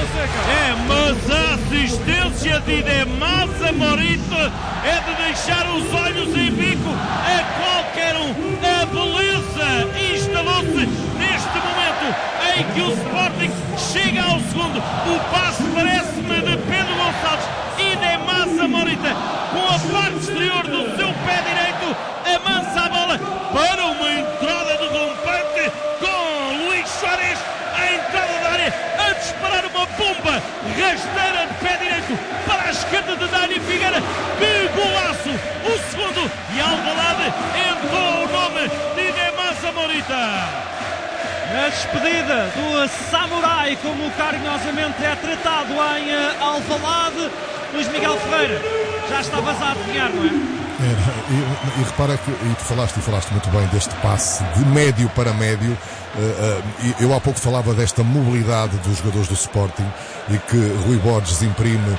mas a assistência de Demasa Morita é de deixar os olhos em bico a qualquer um. A beleza instalou-se neste momento em que o Sporting chega ao segundo. O passe parece-me de Pedro Gonçalves e Demasa Morita, com a parte exterior do seu pé direito, amansa a bola para uma entrada de rompante com Luís Soares, a entrada da área, a disparar uma bomba rasteira de pé direito para a esquerda de Dani Figueira. Que golaço! O segundo, e Alvalade entrou o nome de Demasa Morita. A despedida do Samurai, como carinhosamente é tratado em Alvalade. Luís Miguel Ferreira, já estavas a adivinhar, não é? E repara que, e tu falaste muito bem deste passe de médio para médio. Eu há pouco falava desta mobilidade dos jogadores do Sporting e que Rui Borges imprime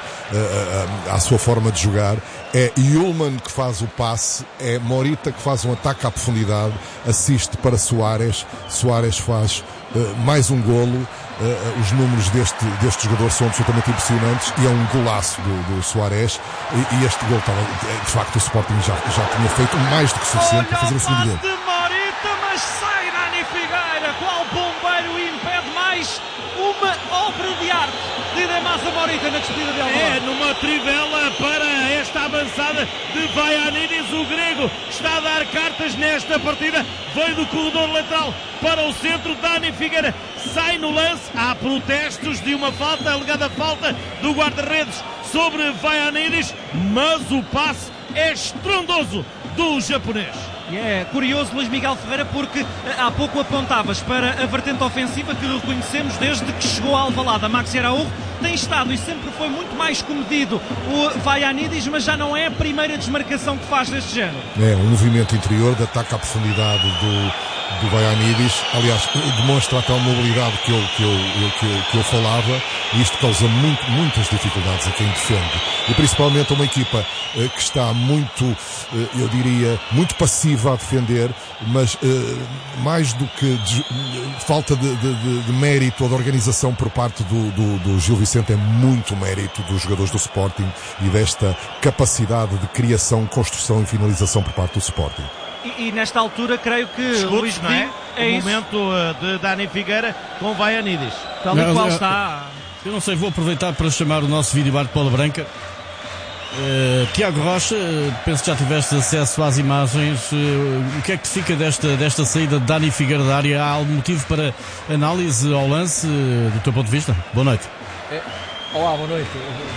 à sua forma de jogar. É Yulman que faz o passe, é Morita que faz um ataque à profundidade, assiste para Soares, Soares faz mais um golo. Os números deste jogador são absolutamente impressionantes e é um golaço do Soares, e este gol estava, de facto, o Sporting já tinha feito mais do que suficiente para fazer o segundo gol. De Morita, mas sai Dani Figueira, qual bombeiro, impede mais uma obra de arte de Demasa Morita na despedida de Alvalade. É numa trivela para esta avançada de Vaianidis. O grego está a dar cartas nesta partida, veio do corredor lateral para o centro. Dani Figueira sai no lance, há protestos de uma falta, alegada falta do guarda-redes sobre Vaianidis, mas o passe é estrondoso do japonês. E é curioso, Luís Miguel Ferreira, porque há pouco apontavas para a vertente ofensiva que reconhecemos desde que chegou a Alvalade. A Maxi Araújo tem estado e sempre foi muito mais comedido o Vaianidis, mas já não é a primeira desmarcação que faz deste género. É um movimento interior de ataque à profundidade do Vaianidis. Aliás, demonstra a tal mobilidade que eu falava, e isto causa muitas dificuldades a quem defende, e principalmente a uma equipa que está muito, eu diria, muito passiva a defender, mas mais do que falta de mérito ou de organização por parte do Gil Vicente, é muito mérito dos jogadores do Sporting e desta capacidade de criação, construção e finalização por parte do Sporting. E nesta altura creio que Luís, não é? É o isso. momento de Dani Figueira com Vaianidis. Tal e qual está. Eu não sei, vou aproveitar para chamar o nosso vídeo bar de Bola Branca. Tiago Rocha, penso que já tiveste acesso às imagens. O que é que te fica desta saída de Dani Figueira da área? Há algum motivo para análise ao lance, do teu ponto de vista? Boa noite. Olá, boa noite.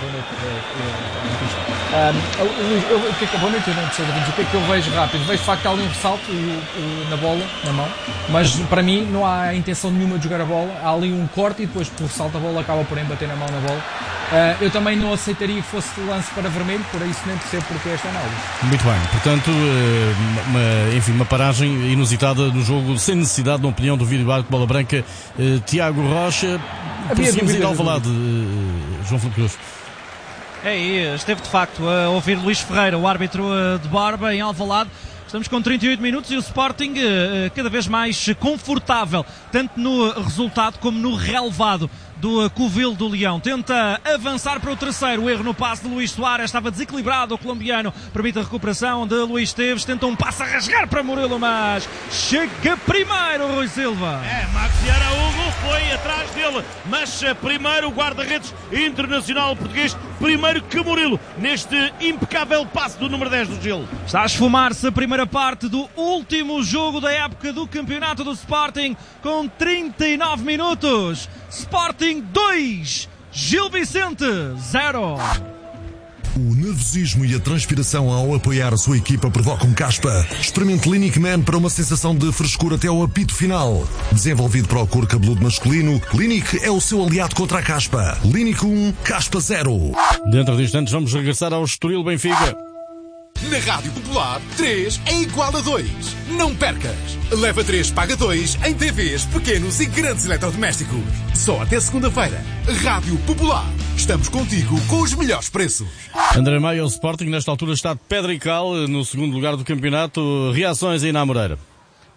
Boa noite, eu não sei o que é que eu vejo rápido. Vejo de facto ali um ressalto na bola, na mão, mas para mim não há intenção nenhuma de jogar a bola. Há ali um corte e depois por ressalto a bola acaba por embater na mão na bola. Eu também não aceitaria que fosse lance para vermelho, por isso nem percebo porque esta análise. Muito bem, portanto, uma paragem inusitada no jogo, sem necessidade, na opinião do vídeo bar de Bola Branca. Tiago Rocha, prosseguimos ir ao Alvalade, João Filipe Cruz. Esteve de facto a ouvir Luís Ferreira, o árbitro de Borba, em Alvalade. Estamos com 38 minutos e o Sporting cada vez mais confortável, tanto no resultado como no relevado do Covil do Leão. Tenta avançar para o terceiro. O erro no passe de Luís Soares. Estava desequilibrado o colombiano. Permite a recuperação de Luís Teves. Tenta um passe a rasgar para Murilo, mas chega primeiro o Rui Silva. Maxi Araújo foi atrás dele, mas primeiro o guarda-redes internacional português, primeiro que Murilo, neste impecável passe do número 10 do Gil. Está a esfumar-se a primeira parte do último jogo da época do campeonato do Sporting, com 39 minutos. Sporting 2, Gil Vicente 0. O nervosismo e a transpiração ao apoiar a sua equipa provocam caspa. Experimente Clinic Man para uma sensação de frescura até ao apito final. Desenvolvido para o couro cabeludo masculino, Clinic é o seu aliado contra a caspa. Clinic 1, caspa 0. Dentro de instantes vamos regressar ao Estoril Benfica. Na Rádio Popular, 3 é igual a 2. Não percas! Leva 3, paga 2 em TVs, pequenos e grandes eletrodomésticos. Só até segunda-feira. Rádio Popular. Estamos contigo com os melhores preços. André Maia, o Sporting nesta altura está de pedra e cal no segundo lugar do campeonato. Reações aí na Amoreira?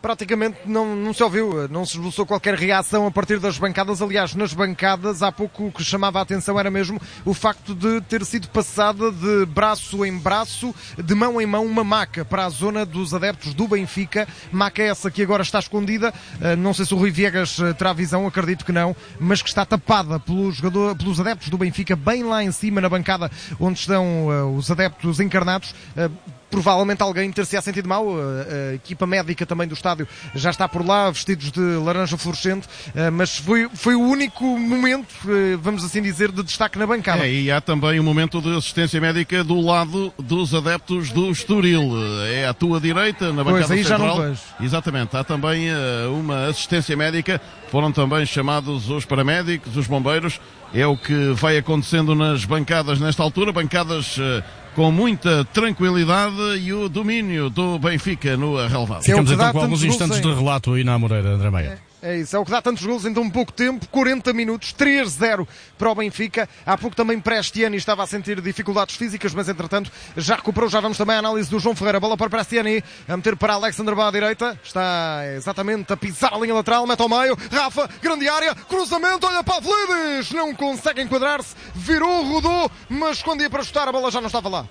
praticamente não se ouviu, não se esboçou qualquer reação a partir das bancadas. Aliás, nas bancadas, há pouco o que chamava a atenção era mesmo o facto de ter sido passada de braço em braço, de mão em mão, uma maca para a zona dos adeptos do Benfica. Maca essa que agora está escondida, não sei se o Rui Viegas terá visão, acredito que não, mas que está tapada pelos adeptos do Benfica, bem lá em cima na bancada onde estão os adeptos encarnados. Provavelmente alguém ter-se sentido mal, a equipa médica também do estádio já está por lá, vestidos de laranja fluorescente, mas foi o único momento, vamos assim dizer, de destaque na bancada. E há também um momento de assistência médica do lado dos adeptos do Estoril, é à tua direita, na bancada aí central. Já não vejo. Exatamente, há também uma assistência médica, foram também chamados os paramédicos, os bombeiros, é o que vai acontecendo nas bancadas nesta altura, bancadas com muita tranquilidade e o domínio do Benfica no relevado. Ficamos então com alguns instantes de relato aí na Amoreira, André Meia. É isso, é o que dá tantos golos em tão pouco tempo, 40 minutos, 3-0 para o Benfica. Há pouco também Prestiani estava a sentir dificuldades físicas, mas entretanto já recuperou. Já vamos também à análise do João Ferreira. Bola para Prestiani, a meter para Alexander Bá à direita. Está exatamente a pisar a linha lateral, mete ao meio. Rafa, grande área, cruzamento, olha Pavlidis, não consegue enquadrar-se, virou, rodou, mas quando ia para chutar a bola já não estava lá.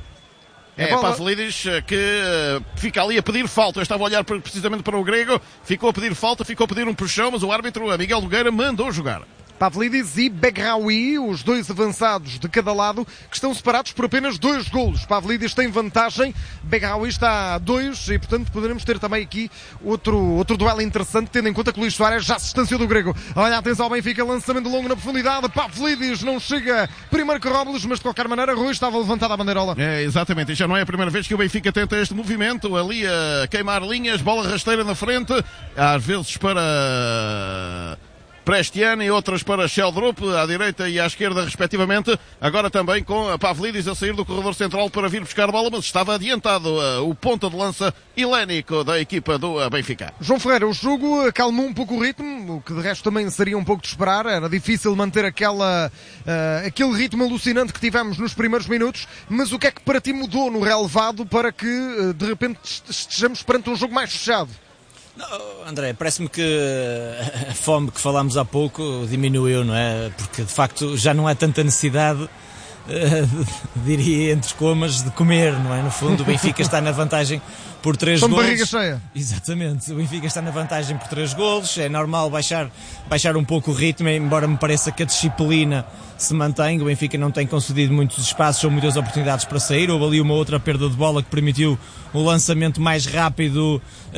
Pavlidis que fica ali a pedir falta. Eu estava a olhar precisamente para o grego, ficou a pedir falta, ficou a pedir um puxão, mas o árbitro, Miguel Nogueira, mandou jogar. Pavlidis e Begraoui, os dois avançados de cada lado, que estão separados por apenas 2 golos. Pavlidis tem vantagem, Begraoui está a 2 e, portanto, poderemos ter também aqui outro duelo interessante, tendo em conta que Luís Soares já se distanciou do grego. Olha, atenção ao Benfica, lançamento longo na profundidade, Pavlidis não chega primeiro que Robles, mas de qualquer maneira Rui estava levantada a bandeirola. Exatamente, e já não é a primeira vez que o Benfica tenta este movimento, ali a queimar linhas, bola rasteira na frente, às vezes para Prestiani e outras para Sheldrup, à direita e à esquerda respectivamente, agora também com a Pavlidis a sair do corredor central para vir buscar bola, mas estava adiantado o ponta de lança helénico da equipa do Benfica. João Ferreira, o jogo acalmou um pouco o ritmo, o que de resto também seria um pouco de esperar, era difícil manter aquele ritmo alucinante que tivemos nos primeiros minutos, mas o que é que para ti mudou no relevado para que de repente estejamos perante um jogo mais fechado? Não, André, parece-me que a fome que falámos há pouco diminuiu, não é? Porque de facto já não há tanta necessidade, diria entre comas, de comer, não é? No fundo o Benfica está na vantagem por 3 golos. Barriga cheia. Exatamente, o Benfica está na vantagem por 3 golos, é normal baixar um pouco o ritmo, embora me pareça que a disciplina se mantém, o Benfica não tem concedido muitos espaços ou muitas oportunidades para sair, houve ali uma outra perda de bola que permitiu o lançamento mais rápido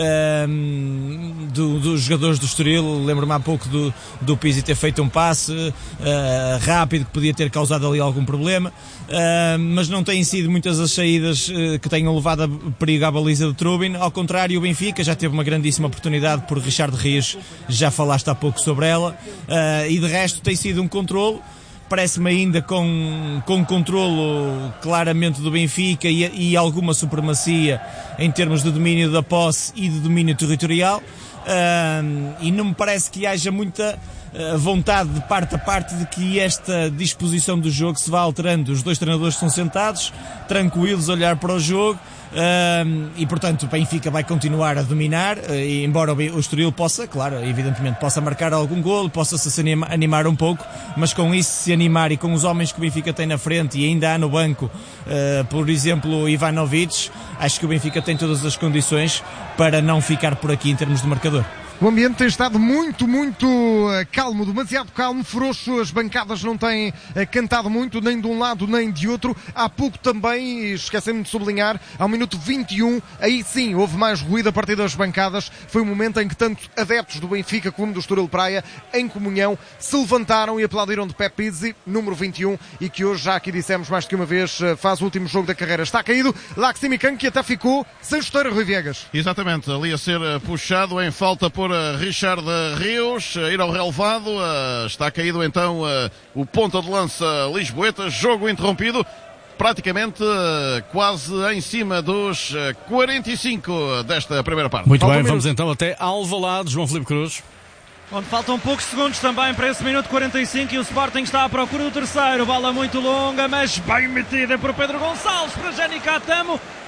dos jogadores do Estoril. Lembro-me há pouco do Pizzi ter feito um passe rápido que podia ter causado ali algum problema, mas não têm sido muitas as saídas que tenham levado a perigo à baliza de Trubin. Ao contrário, o Benfica já teve uma grandíssima oportunidade por Richard Rios, já falaste há pouco sobre ela, e de resto tem sido um controlo, parece-me ainda com controlo claramente do Benfica e alguma supremacia em termos de domínio da posse e de domínio territorial, e não me parece que haja muita vontade de parte a parte de que esta disposição do jogo se vá alterando. Os dois treinadores estão sentados, tranquilos, a olhar para o jogo, e portanto o Benfica vai continuar a dominar, e embora o Estoril possa, claro, evidentemente possa marcar algum golo, possa se animar um pouco, mas com isso se animar e com os homens que o Benfica tem na frente, e ainda há no banco por exemplo o Ivanovic, acho que o Benfica tem todas as condições para não ficar por aqui em termos de marcador. O ambiente tem estado muito calmo, demasiado calmo, frouxo, as bancadas não têm cantado muito, nem de um lado nem de outro. Há pouco também, esquecendo de sublinhar, ao minuto 21, aí sim houve mais ruído a partir das bancadas. Foi um momento em que tanto adeptos do Benfica como do Estoril Praia, em comunhão, se levantaram e aplaudiram de pé Pizzi, número 21, e que hoje, já aqui dissemos mais do que uma vez, faz o último jogo da carreira. Está caído Laximican, que até ficou sem chuteira, Rui Viegas. Exatamente, ali a ser puxado em falta por Richard Rios, a ir ao relevado, está caído então o ponta de lança lisboeta, jogo interrompido, praticamente quase em cima dos 45 desta primeira parte. Muito bem, vamos então até Alvalade, João Filipe Cruz. Onde faltam poucos segundos também para esse minuto 45 e o Sporting está à procura do terceiro. Bola muito longa, mas bem metida por Pedro Gonçalves para Jani Catamo,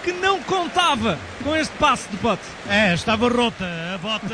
que não contava com este passe de Pote. Estava rota a bota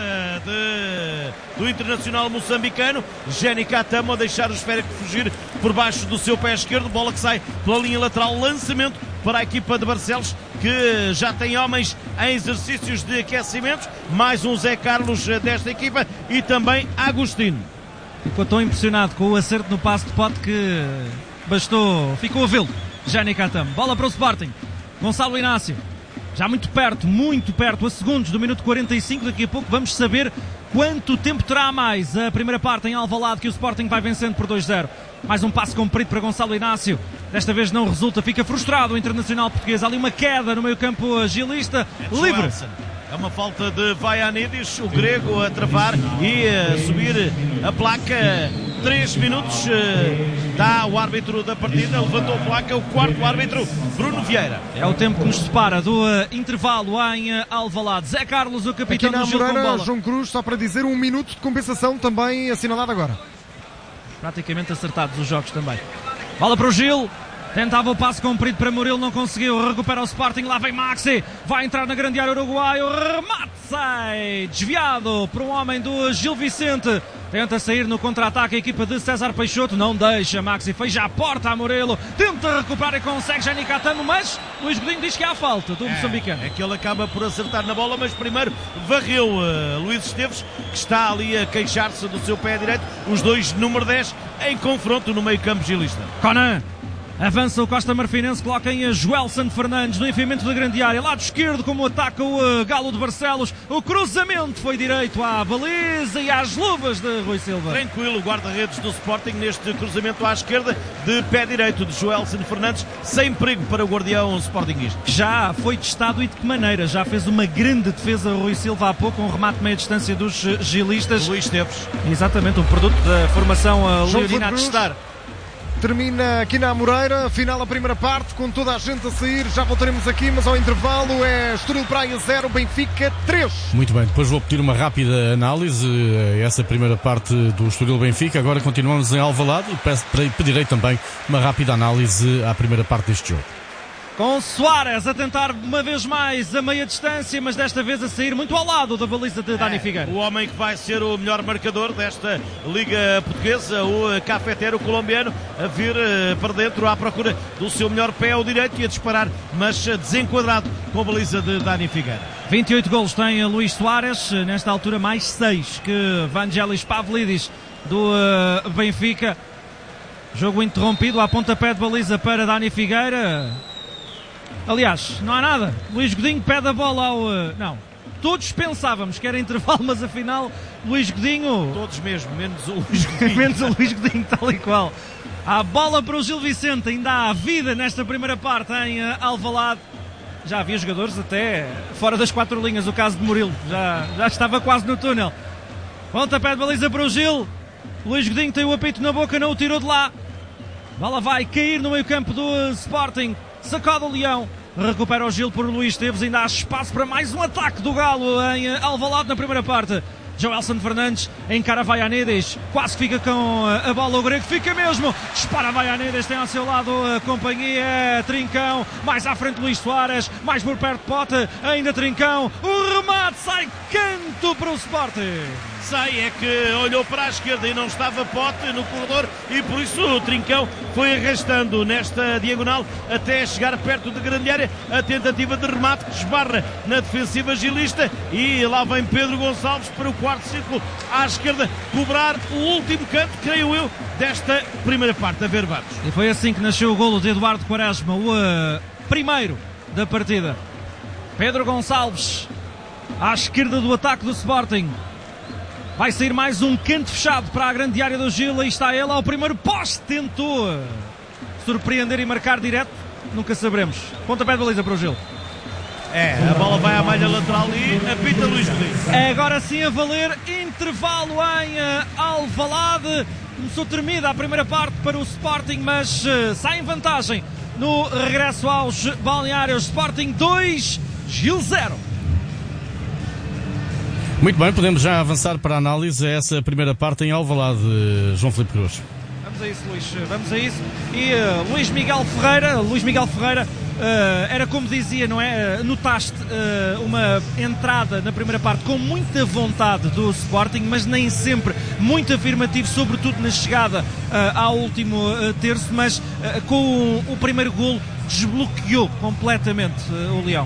do internacional moçambicano. Jenny Katamo a deixar o esférico fugir por baixo do seu pé esquerdo. Bola que sai pela linha lateral. Lançamento para a equipa de Barcelos, que já tem homens em exercícios de aquecimento. Mais um Zé Carlos desta equipa e também Agostinho. Ficou tão impressionado com o acerto no passe de Pote que ficou a vê-lo. Jenny Katamo. Bola para o Sporting. Gonçalo Inácio. Já muito perto, a segundos do minuto 45. Daqui a pouco vamos saber quanto tempo terá a mais a primeira parte em Alvalade, que o Sporting vai vencendo por 2-0. Mais um passe comprido para Gonçalo Inácio. Desta vez não resulta, fica frustrado o internacional português. Há ali uma queda no meio campo agilista. Livre. É uma falta de Vaianidis, o grego a travar e a subir a placa. 3 minutos dá o árbitro da partida, levantou a placa, o quarto árbitro, Bruno Vieira. É o tempo que nos separa do intervalo em Alvalade. Zé Carlos, o capitão do Gil com bola. João Cruz, só para dizer, 1 minuto de compensação também assinalado agora. Praticamente acertados os jogos também. Bola para o Gil. Tentava o passe comprido para Murilo, não conseguiu. Recupera o Sporting, lá vem Maxi. Vai entrar na grande área uruguaio. Remate, sai. Desviado por um homem do Gil Vicente. Tenta sair no contra-ataque a equipa de César Peixoto. Não deixa, Maxi. Fecha a porta a Murilo. Tenta recuperar e consegue Jenny Katamo, mas Luís Godinho diz que há falta do moçambicano. É que ele acaba por acertar na bola, mas primeiro varreu Luís Esteves, que está ali a queixar-se do seu pé direito. Os dois, número 10, em confronto no meio-campo gilista. Conan. Avança o Costa Marfinense, coloca em Joelson Fernandes no enfiamento da grande área, lado esquerdo, como ataca o Galo de Barcelos. O cruzamento foi direito à baliza e às luvas de Rui Silva. Tranquilo o guarda-redes do Sporting neste cruzamento à esquerda de pé direito de Joelson Fernandes, sem perigo para o guardião sportinguista. Já foi testado e de que maneira? Já fez uma grande defesa Rui Silva há pouco, um remate meia distância dos gilistas. Luís Esteves. Exatamente, um produto da formação leonina a testar. Termina aqui na Amoreira, final a primeira parte, com toda a gente a sair, já voltaremos aqui, mas ao intervalo é Estoril Praia 0, Benfica 3. Muito bem, depois vou pedir uma rápida análise a essa primeira parte do Estoril Benfica. Agora continuamos em Alvalade e pedirei também uma rápida análise à primeira parte deste jogo. Com Soares a tentar uma vez mais a meia distância, mas desta vez a sair muito ao lado da baliza de Dani Figueira. O homem que vai ser o melhor marcador desta Liga Portuguesa, o cafetero colombiano, a vir para dentro à procura do seu melhor pé ao direito e a disparar, mas desenquadrado com a baliza de Dani Figueira. 28 golos tem Luís Soares, nesta altura mais 6 que Vangelis Pavlidis do Benfica. Jogo interrompido à pontapé de baliza para Dani Figueira. Aliás, não há nada. Luís Godinho pede a bola ao... Não. Todos pensávamos que era intervalo, mas afinal, Luís Godinho... Todos mesmo, menos o Luís Godinho. Menos o Luís Godinho, tal e qual. Há bola para o Gil Vicente. Ainda há vida nesta primeira parte em Alvalade. Já havia jogadores até fora das 4 linhas. O caso de Murilo. Já estava quase no túnel. Pontapé de baliza para o Gil. Luís Godinho tem o apito na boca, não o tirou de lá. Bola vai cair no meio campo do Sporting. Sacode o Leão, recupera o Gil por Luís Esteves, ainda há espaço para mais um ataque do Galo em Alvalade na primeira parte. Joelson Fernandes encara Vaianidis, quase fica com a bola, o grego fica mesmo, dispara Vaianidis, tem ao seu lado a companhia, Trincão, mais à frente Luís Soares, mais por perto Pote, ainda Trincão, o remate sai canto para o Sporting. Sai, é que olhou para a esquerda e não estava Pote no corredor e por isso o Trincão foi arrastando nesta diagonal até chegar perto da grande área. A tentativa de remate que esbarra na defensiva gilista e lá vem Pedro Gonçalves para o quarto círculo à esquerda cobrar o último canto, creio eu, desta primeira parte. A ver, vamos. E foi assim que nasceu o golo de Eduardo Quaresma, o primeiro da partida. Pedro Gonçalves à esquerda do ataque do Sporting. Vai sair mais um canto fechado para a grande área do Gil. Aí está ele ao primeiro poste. Tentou surpreender e marcar direto. Nunca saberemos. Pontapé de baliza para o Gil. A bola vai à malha lateral e apita Luís Godinho. Agora sim a valer intervalo em Alvalade. Começou tremida a primeira parte para o Sporting, mas sai em vantagem no regresso aos balneários. Sporting 2, Gil 0. Muito bem, podemos já avançar para a análise a essa primeira parte em Alvalade, João Filipe Cruz. Vamos a isso, Luís, vamos a isso. E Luís Miguel Ferreira, era como dizia, não é? Notaste uma entrada na primeira parte com muita vontade do Sporting, mas nem sempre muito afirmativo, sobretudo na chegada ao último terço, mas com o primeiro golo desbloqueou completamente o Leão.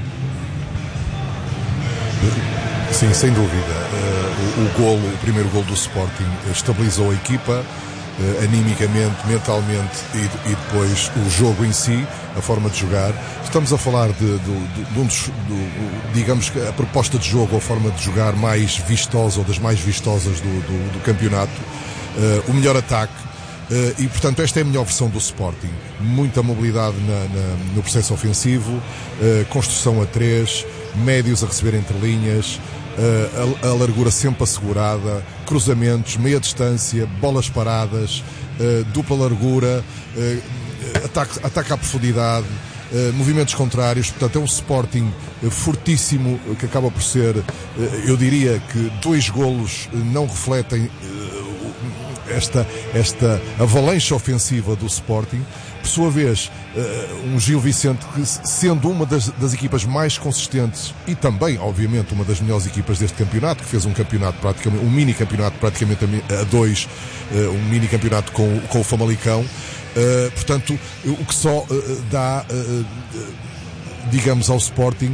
Sim, sem dúvida. O primeiro golo do Sporting estabilizou a equipa animicamente, mentalmente e depois o jogo em si, a forma de jogar. Estamos a falar de digamos que a proposta de jogo ou a forma de jogar mais vistosa ou das mais vistosas do campeonato, o melhor ataque. E portanto esta é a melhor versão do Sporting, muita mobilidade no processo ofensivo, construção a 3, médios a receber entre linhas, a largura sempre assegurada, cruzamentos, meia distância, bolas paradas, dupla largura, ataque à profundidade, movimentos contrários. Portanto é um Sporting fortíssimo, que acaba por ser, eu diria que 2 golos não refletem esta avalanche ofensiva do Sporting. Por sua vez, um Gil Vicente que, sendo uma das equipas mais consistentes e também, obviamente, uma das melhores equipas deste campeonato, que fez um campeonato praticamente, um mini campeonato praticamente a 2, um mini campeonato com o Famalicão, portanto, o que só dá, digamos, ao Sporting,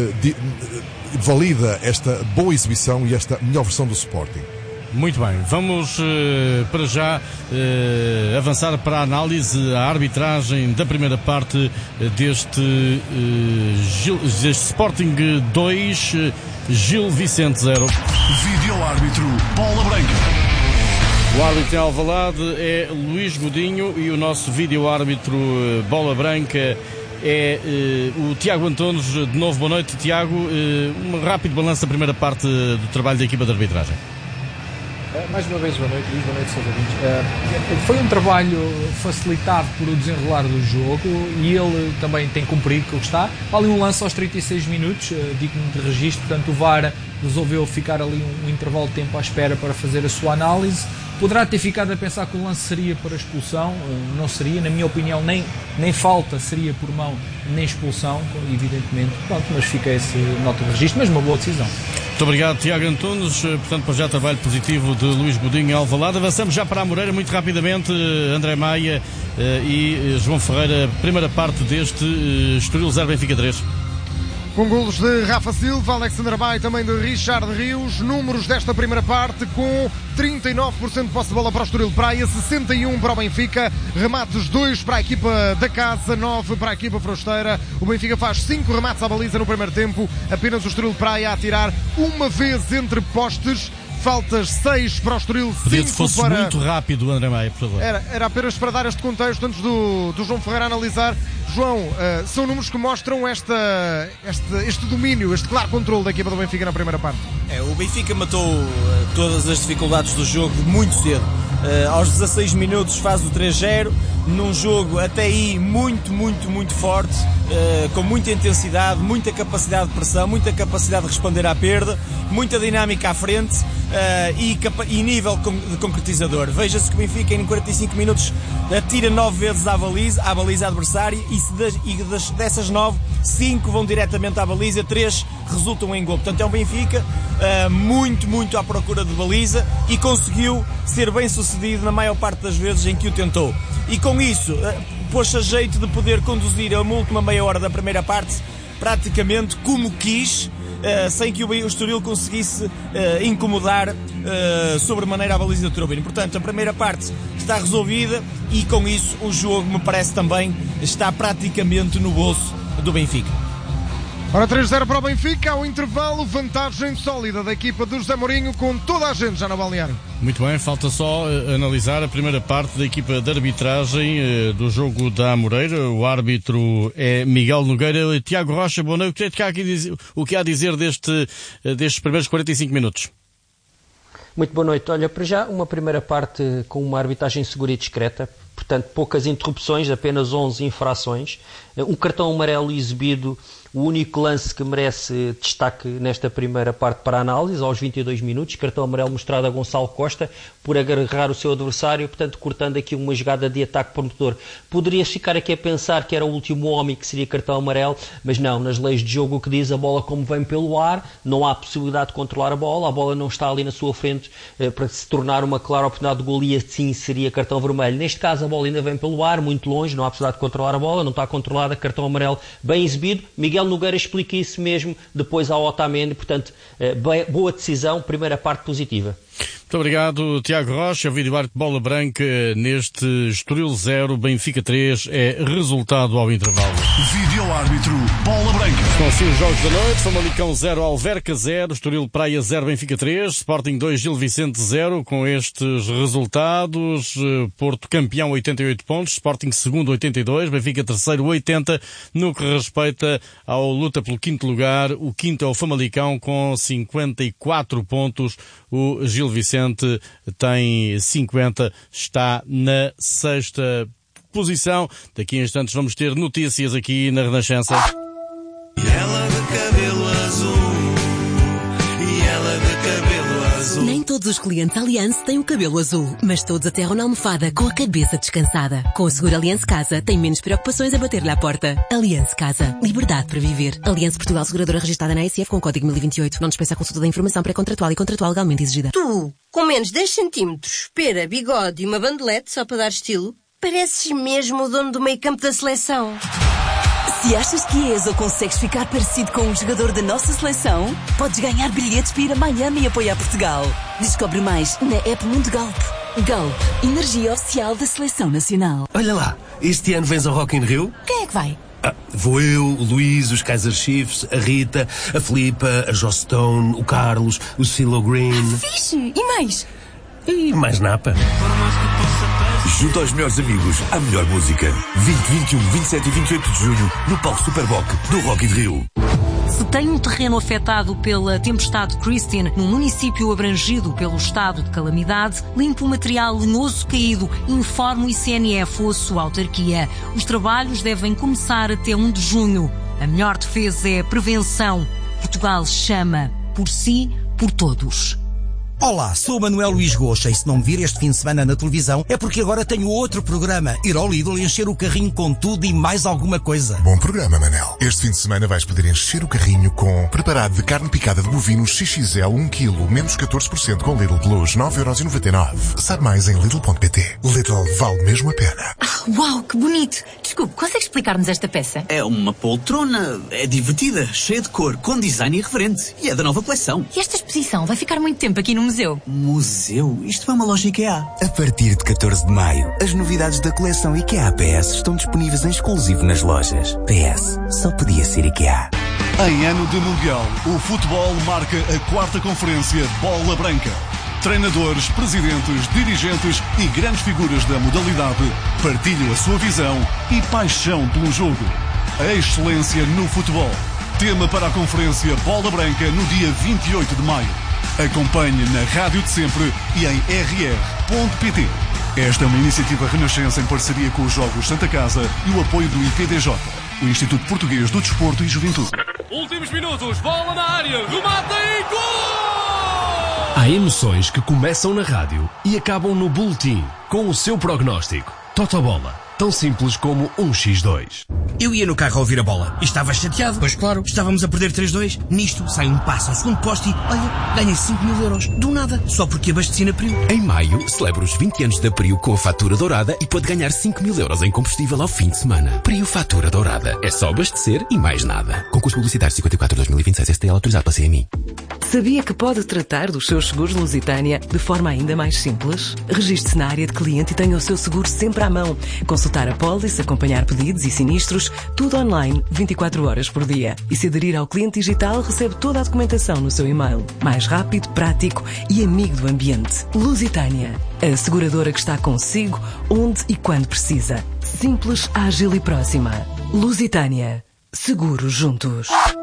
valida esta boa exibição e esta melhor versão do Sporting. Muito bem, vamos para já avançar para a análise, a arbitragem da primeira parte deste Sporting 2, Gil Vicente 0. Vídeo-árbitro Bola Branca. O árbitro em Alvalade é Luís Godinho e o nosso vídeo-árbitro Bola Branca é o Tiago Antunes. De novo, boa noite, Tiago. Um rápido balanço da primeira parte do trabalho da equipa de arbitragem. Mais uma vez, boa noite, Luís, boa noite, seus ouvintes. Foi um trabalho facilitado por o desenrolar do jogo e ele também tem cumprido o que está. Há ali um lance aos 36 minutos, digno de registro, portanto o VAR resolveu ficar ali um intervalo de tempo à espera para fazer a sua análise. Poderá ter ficado a pensar que o lance seria para expulsão, não seria, na minha opinião, nem falta seria por mão, nem expulsão, evidentemente. Pronto, mas fica esse nota de registro, mas uma boa decisão. Muito obrigado, Tiago Antunes. Portanto, para já trabalho positivo de Luís Godinho em Alvalade. Avançamos já para a Moreira, muito rapidamente. André Maia e João Ferreira, primeira parte deste Estoril 0 Benfica 3. Com golos de Rafa Silva, Alexandre Maia e também de Richard Rios. Números desta primeira parte com 39% de posse de bola para o Estoril Praia, 61% para o Benfica. Remates 2 para a equipa da casa, 9 para a equipa frosteira. O Benfica faz 5 remates à baliza no primeiro tempo. Apenas o Estoril Praia a atirar uma vez entre postes. Faltas 6 para o Estoril, 5 para... muito rápido, André Maia, por favor. Era apenas para dar este contexto antes do João Ferreira analisar. João, são números que mostram este domínio, este claro controle da equipa do Benfica na primeira parte. O Benfica matou todas as dificuldades do jogo muito cedo. Aos 16 minutos faz o 3-0, num jogo até aí muito forte, com muita intensidade, muita capacidade de pressão, muita capacidade de responder à perda, muita dinâmica à frente e nível de concretizador. Veja-se que o Benfica em 45 minutos atira 9 vezes à baliza adversária e dessas 9, 5 vão diretamente à baliza, 3 resultam em gol. Portanto é um Benfica muito à procura de baliza e conseguiu ser bem sucedido na maior parte das vezes em que o tentou. E com isso pôs-se a jeito de poder conduzir a uma última meia hora da primeira parte praticamente como quis, sem que o Estoril conseguisse incomodar sobremaneira a baliza do Turbino. Portanto, a primeira parte está resolvida e com isso o jogo, me parece também, está praticamente no bolso do Benfica. Ora, 3-0 para o Benfica, ao intervalo, vantagem sólida da equipa do José Mourinho, com toda a gente já no balneário. Muito bem, falta só analisar a primeira parte da equipa de arbitragem do jogo da Moreira. O árbitro é Miguel Nogueira. Tiago Rocha, boa noite. O que há a dizer destes primeiros 45 minutos? Muito boa noite. Olha, para já uma primeira parte com uma arbitragem segura e discreta. Portanto, poucas interrupções, apenas 11 infrações, um cartão amarelo exibido, O único lance que merece destaque nesta primeira parte para a análise, aos 22 minutos, cartão amarelo mostrado a Gonçalo Costa por agarrar o seu adversário, portanto cortando aqui uma jogada de ataque promotor. Poderias ficar aqui a pensar que era o último homem que seria cartão amarelo, mas não, nas leis de jogo o que diz, a bola como vem pelo ar, não há possibilidade de controlar a bola não está ali na sua frente para se tornar uma clara oportunidade de gol e assim seria cartão vermelho. Neste caso a bola ainda vem pelo ar, muito longe, não há possibilidade de controlar a bola, não está controlada, cartão amarelo bem exibido. Miguel Nogueira explica isso mesmo depois ao Otamendi, portanto, boa decisão, primeira parte positiva. Muito obrigado, Tiago Rocha. Vídeo árbitro Bola Branca neste Estoril 0, Benfica 3, é resultado ao intervalo. Vídeo árbitro Bola Branca. Estão assim os jogos da noite: Famalicão 0, Alverca 0, Estoril Praia 0, Benfica 3, Sporting 2, Gil Vicente 0. Com estes resultados, Porto campeão 88 pontos, Sporting segundo 82, Benfica terceiro 80. No que respeita ao luta pelo quinto lugar, o quinto é o Famalicão com 54 pontos. O Gil Vicente tem 50, está na sexta posição. Daqui a instantes vamos ter notícias aqui na Renascença. E ela de cabelo azul, e ela de cabelo azul. Nem todos os clientes Allianz têm o cabelo azul, mas todos aterram na almofada com a cabeça descansada. Com o seguro Allianz Casa, tem menos preocupações a bater-lhe à porta. Allianz Casa. Liberdade para viver. Allianz Portugal, seguradora registrada na ACF com código 1028. Não dispensa a consulta da informação pré-contratual e contratual legalmente exigida. Tu, com menos 10 centímetros, pera, bigode e uma bandelete só para dar estilo, pareces mesmo o dono do meio campo da seleção. Se achas que és ou consegues ficar parecido com um jogador da nossa seleção, podes ganhar bilhetes para ir a Miami e apoiar Portugal. Descobre mais na app Mundo Galp. Galp, energia oficial da Seleção Nacional. Olha lá, este ano vens ao Rock in Rio? Quem é que vai? Vou eu, o Luís, os Kaiser Chiefs, a Rita, a Filipa, a Joss Stone, o Carlos, o CeeLo Green. Fixe! E mais? E mais napa. Junto aos melhores amigos, à melhor música. 20, 21, 27 e 28 de junho, no palco Superboc do Rock in Rio. Se tem um terreno afetado pela tempestade Christine, num município abrangido pelo estado de calamidade, limpe o material lenoso caído, informe o ICNF ou a sua autarquia. Os trabalhos devem começar até 1 de junho. A melhor defesa é a prevenção. Portugal chama por si, por todos. Olá, sou o Manuel Luís Goxa e se não me vir este fim de semana na televisão é porque agora tenho outro programa, ir ao Lidl e encher o carrinho com tudo e mais alguma coisa. Bom programa, Manel. Este fim de semana vais poder encher o carrinho com preparado de carne picada de bovino XXL 1 kg, menos 14% com Lidl Plus, 9,99€. Sabe mais em Lidl.pt. Lidl vale mesmo a pena. Uau, que bonito! Desculpe, consegue explicar-nos esta peça? É uma poltrona, é divertida, cheia de cor, com design irreverente e é da nova coleção. E esta exposição vai ficar muito tempo aqui no museu? Museu? Isto é uma loja IKEA. A partir de 14 de maio, as novidades da coleção IKEA PS estão disponíveis em exclusivo nas lojas. PS, só podia ser IKEA. Em ano de Mundial, o futebol marca a 4ª conferência Bola Branca. Treinadores, presidentes, dirigentes e grandes figuras da modalidade partilham a sua visão e paixão pelo jogo. A excelência no futebol. Tema para a conferência Bola Branca no dia 28 de maio. Acompanhe na Rádio de Sempre e em rr.pt. Esta é uma iniciativa Renascença em parceria com os Jogos Santa Casa e o apoio do IPDJ, o Instituto Português do Desporto e Juventude. Últimos minutos, bola na área, remata e gol! Há emoções que começam na rádio e acabam no boletim, com o seu prognóstico. Totobola, tão simples como 1x2. Eu ia no carro a ouvir a bola e estava chateado. Pois claro. Estávamos a perder 3-2. Nisto sai um passo ao segundo poste e, olha, ganhei 5.000 euros. Do nada. Só porque abasteci na Prio. Em maio, celebra os 20 anos da Prio com a fatura dourada e pode ganhar 5.000 euros em combustível ao fim de semana. Prio Fatura Dourada. É só abastecer e mais nada. Concurso publicitário 54/2026 STL autorizado pela CMI. Sabia que pode tratar dos seus seguros Lusitânia de forma ainda mais simples? Registre-se na área de cliente e tenha o seu seguro sempre à mão. Consultar a pólice, acompanhar pedidos e sinistros, tudo online, 24 horas por dia. E se aderir ao cliente digital, recebe toda a documentação no seu e-mail. Mais rápido, prático e amigo do ambiente. Lusitânia, a seguradora que está consigo, onde e quando precisa. Simples, ágil e próxima. Lusitânia. Seguros juntos.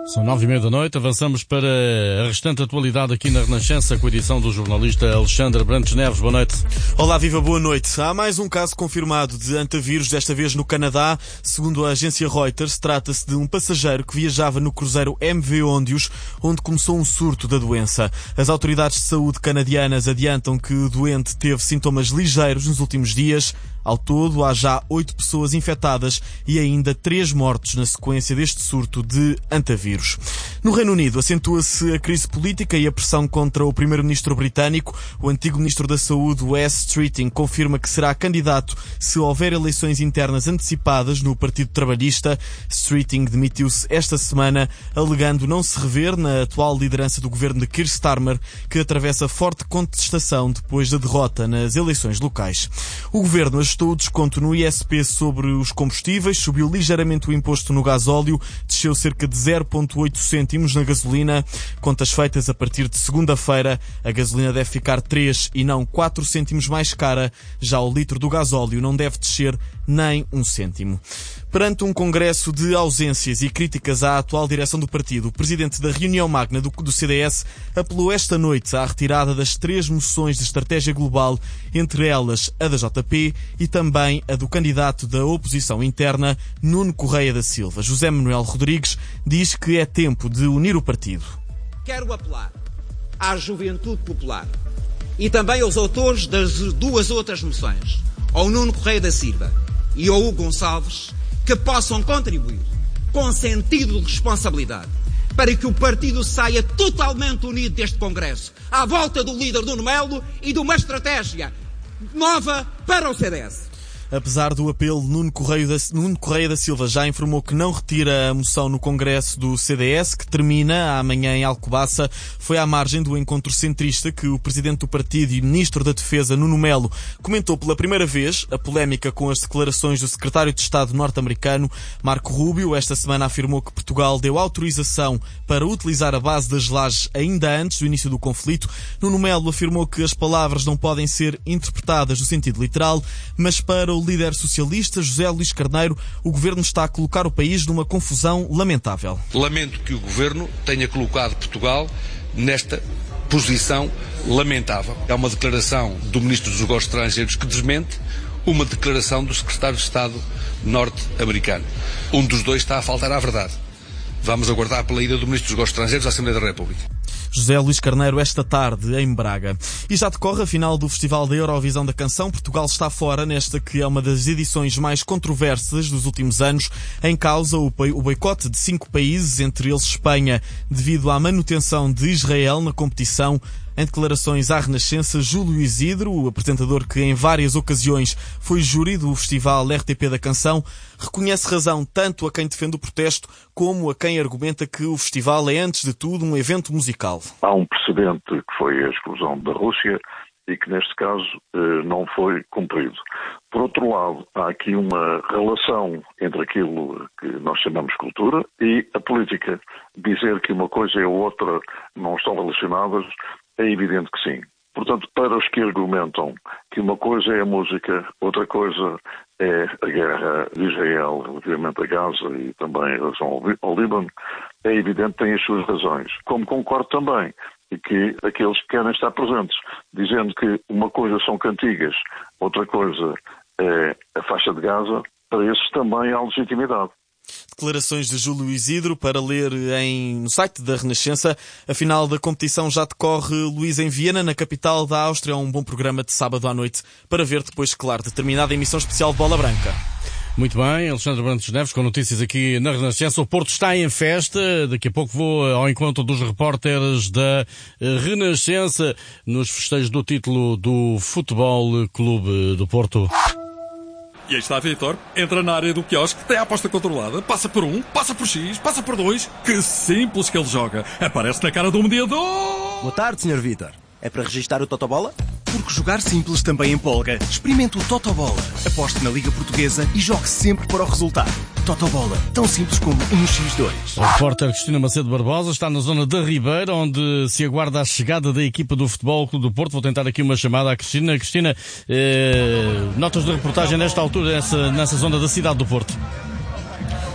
São 9h30 da noite, avançamos para a restante atualidade aqui na Renascença com a edição do jornalista Alexandre Brantes Neves. Boa noite. Olá, viva, boa noite. Há mais um caso confirmado de antavírus, desta vez no Canadá. Segundo a agência Reuters, trata-se de um passageiro que viajava no cruzeiro MV Ondius, onde começou um surto da doença. As autoridades de saúde canadianas adiantam que o doente teve sintomas ligeiros nos últimos dias. Ao todo, há já 8 pessoas infectadas e ainda 3 mortos na sequência deste surto de antavírus. No Reino Unido, acentua-se a crise política e a pressão contra o primeiro-ministro britânico. O antigo ministro da Saúde, Wes Streeting, confirma que será candidato se houver eleições internas antecipadas no Partido Trabalhista. Streeting demitiu-se esta semana, alegando não se rever na atual liderança do governo de Keir Starmer, que atravessa forte contestação depois da derrota nas eleições locais. O governo ajustou o desconto no ISP sobre os combustíveis, subiu ligeiramente o imposto no gasóleo, desceu cerca de 0,8 cêntimos na gasolina. Contas feitas a partir de segunda-feira, a gasolina deve ficar 3 e não 4 cêntimos mais cara. Já o litro do gasóleo não deve descer nem 1 cêntimo. Perante um congresso de ausências e críticas à atual direção do partido, o presidente da reunião magna do CDS apelou esta noite à retirada das 3 moções de estratégia global, entre elas a da JP e também a do candidato da oposição interna, Nuno Correia da Silva. José Manuel Rodrigues diz que é tempo de unir o partido. Quero apelar à Juventude Popular e também aos autores das 2 outras moções, ao Nuno Correia da Silva e ao Hugo Gonçalves, que possam contribuir com sentido de responsabilidade para que o partido saia totalmente unido deste Congresso, à volta do líder Nuno Melo e de uma estratégia nova para o CDS. Apesar do apelo, Nuno Correia da Silva já informou que não retira a moção no Congresso do CDS, que termina amanhã em Alcobaça. Foi à margem do encontro centrista que o presidente do partido e ministro da Defesa, Nuno Melo, comentou pela primeira vez a polémica com as declarações do secretário de Estado norte-americano, Marco Rubio. Esta semana afirmou que Portugal deu autorização para utilizar a base das Lajes ainda antes do início do conflito. Nuno Melo afirmou que as palavras não podem ser interpretadas no sentido literal, mas para o líder socialista, José Luís Carneiro, o governo está a colocar o país numa confusão lamentável. Lamento que o governo tenha colocado Portugal nesta posição lamentável. É uma declaração do ministro dos Negócios Estrangeiros que desmente uma declaração do secretário de Estado norte-americano. Um dos dois está a faltar à verdade. Vamos aguardar pela ida do ministro dos Negócios Estrangeiros à Assembleia da República. José Luís Carneiro esta tarde em Braga. E já decorre a final do Festival da Eurovisão da Canção. Portugal está fora nesta que é uma das edições mais controversas dos últimos anos. Em causa o boicote de 5 países, entre eles Espanha, devido à manutenção de Israel na competição. Em declarações à Renascença, Júlio Isidro, o apresentador que em várias ocasiões foi júri do Festival RTP da Canção, reconhece razão tanto a quem defende o protesto como a quem argumenta que o festival é, antes de tudo, um evento musical. Há um precedente que foi a exclusão da Rússia e que, neste caso, não foi cumprido. Por outro lado, há aqui uma relação entre aquilo que nós chamamos cultura e a política. Dizer que uma coisa e a outra não estão relacionadas é evidente que sim. Portanto, para os que argumentam que uma coisa é a música, outra coisa é a guerra de Israel relativamente a Gaza e também em relação ao Líbano, é evidente que têm as suas razões. Como concordo também e que aqueles que querem estar presentes, dizendo que uma coisa são cantigas, outra coisa é a faixa de Gaza, para esses também há legitimidade. Declarações de Júlio Isidro para ler no site da Renascença. A final da competição já decorre, Luís, em Viena, na capital da Áustria. Um bom programa de sábado à noite para ver depois, claro, determinada emissão especial de Bola Branca. Muito bem, Alexandre Brantes Neves com notícias aqui na Renascença. O Porto está em festa. Daqui a pouco vou ao encontro dos repórteres da Renascença nos festejos do título do Futebol Clube do Porto. E aí está Vitor, entra na área do quiosque, tem a aposta controlada, passa por 1, passa por X, passa por 2. Que simples que ele joga. Aparece na cara do mediador. Boa tarde, Sr. Vitor. É para registar o Totobola? Porque jogar simples também empolga. Experimente o Totobola. Aposte na Liga Portuguesa e jogue sempre para o resultado. Totobola, tão simples como 1x2. A repórter Cristina Macedo Barbosa está na zona da Ribeira, onde se aguarda a chegada da equipa do Futebol Clube do Porto. Vou tentar aqui uma chamada à Cristina. Cristina, notas de reportagem nesta altura, nessa zona da cidade do Porto?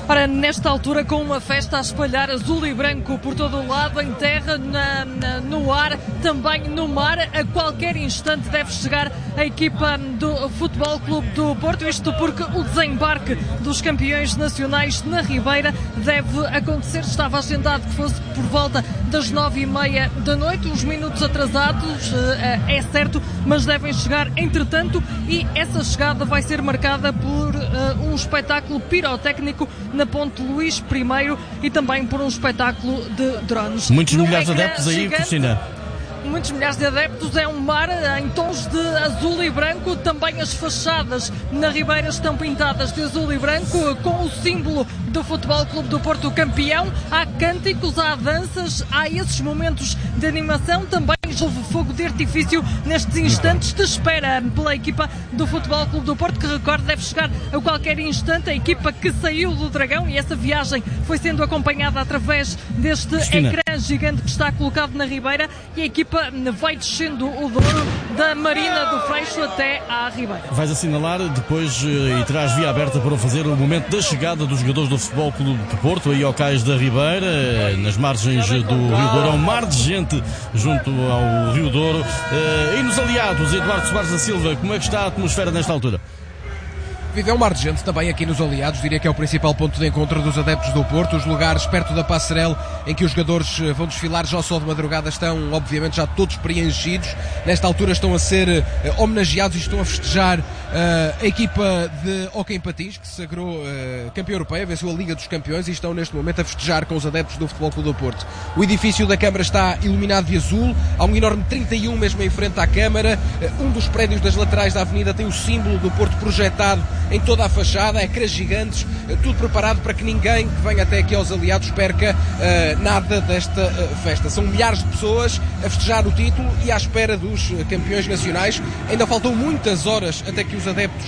Ora, nesta altura, com uma festa a espalhar azul e branco por todo o lado, em terra, no ar, também no mar, a qualquer instante deve chegar a equipa do Futebol Clube do Porto, isto porque o desembarque dos campeões nacionais na Ribeira deve acontecer, estava agendado que fosse por volta das 9h30 da noite, uns minutos atrasados, é certo, mas devem chegar entretanto, e essa chegada vai ser marcada por um espetáculo pirotécnico na Ponte Luís I e também por um espetáculo de drones. Muitos milhares de adeptos aí, Cristina. Muitos milhares de adeptos, é um mar em tons de azul e branco, também as fachadas na Ribeira estão pintadas de azul e branco com o símbolo do Futebol Clube do Porto campeão. Há cânticos, há danças, há esses momentos de animação, também houve fogo de artifício nestes instantes de espera pela equipa do Futebol Clube do Porto, que recordo deve chegar a qualquer instante, a equipa que saiu do Dragão, e essa viagem foi sendo acompanhada através deste ecrã gigante que está colocado na Ribeira, e a equipa vai descendo o Douro da Marina do Freixo até à Ribeira. Vais assinalar depois e terás via aberta para fazer o momento da chegada dos jogadores do Futebol Clube do Porto aí ao cais da Ribeira, nas margens do Rio Douro. Há um mar de gente junto ao Rio Douro. E nos aliados, Eduardo Soares da Silva, como é que está a atmosfera nesta altura? Vive um mar de gente também aqui nos aliados, diria que é o principal ponto de encontro dos adeptos do Porto. Os lugares perto da passarela em que os jogadores vão desfilar já só de madrugada estão obviamente já todos preenchidos. Nesta altura estão a ser homenageados e estão a festejar a equipa de hóquei em patins, que se sagrou campeã europeia, venceu a Liga dos Campeões, e estão neste momento a festejar com os adeptos do Futebol Clube do Porto. O edifício da Câmara está iluminado de azul, há um enorme 31 mesmo em frente à Câmara. Um dos prédios das laterais da avenida tem o símbolo do Porto projetado em toda a fachada, ecrãs gigantes, tudo preparado para que ninguém que venha até aqui aos aliados perca nada desta festa. São milhares de pessoas a festejar o título e à espera dos campeões nacionais. Ainda faltam muitas horas até que os adeptos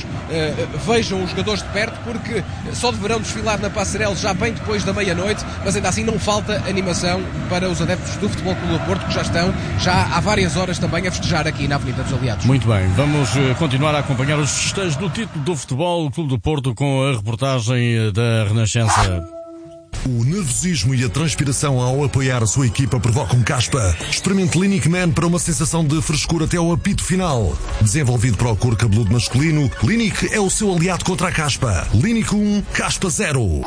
vejam os jogadores de perto, porque só deverão desfilar na passarela já bem depois da meia-noite, mas ainda assim não falta animação para os adeptos do Futebol Clube do Porto, que já estão há várias horas também a festejar aqui na Avenida dos Aliados. Muito bem, vamos continuar a acompanhar os festejos do título do Futebol Clube do Porto com a reportagem da Renascença. O nervosismo e a transpiração ao apoiar a sua equipa provocam caspa. Experimente Clinic Man para uma sensação de frescura até ao apito final. Desenvolvido para o couro cabeludo masculino, Clinic é o seu aliado contra a caspa. Clinic 1, caspa 0.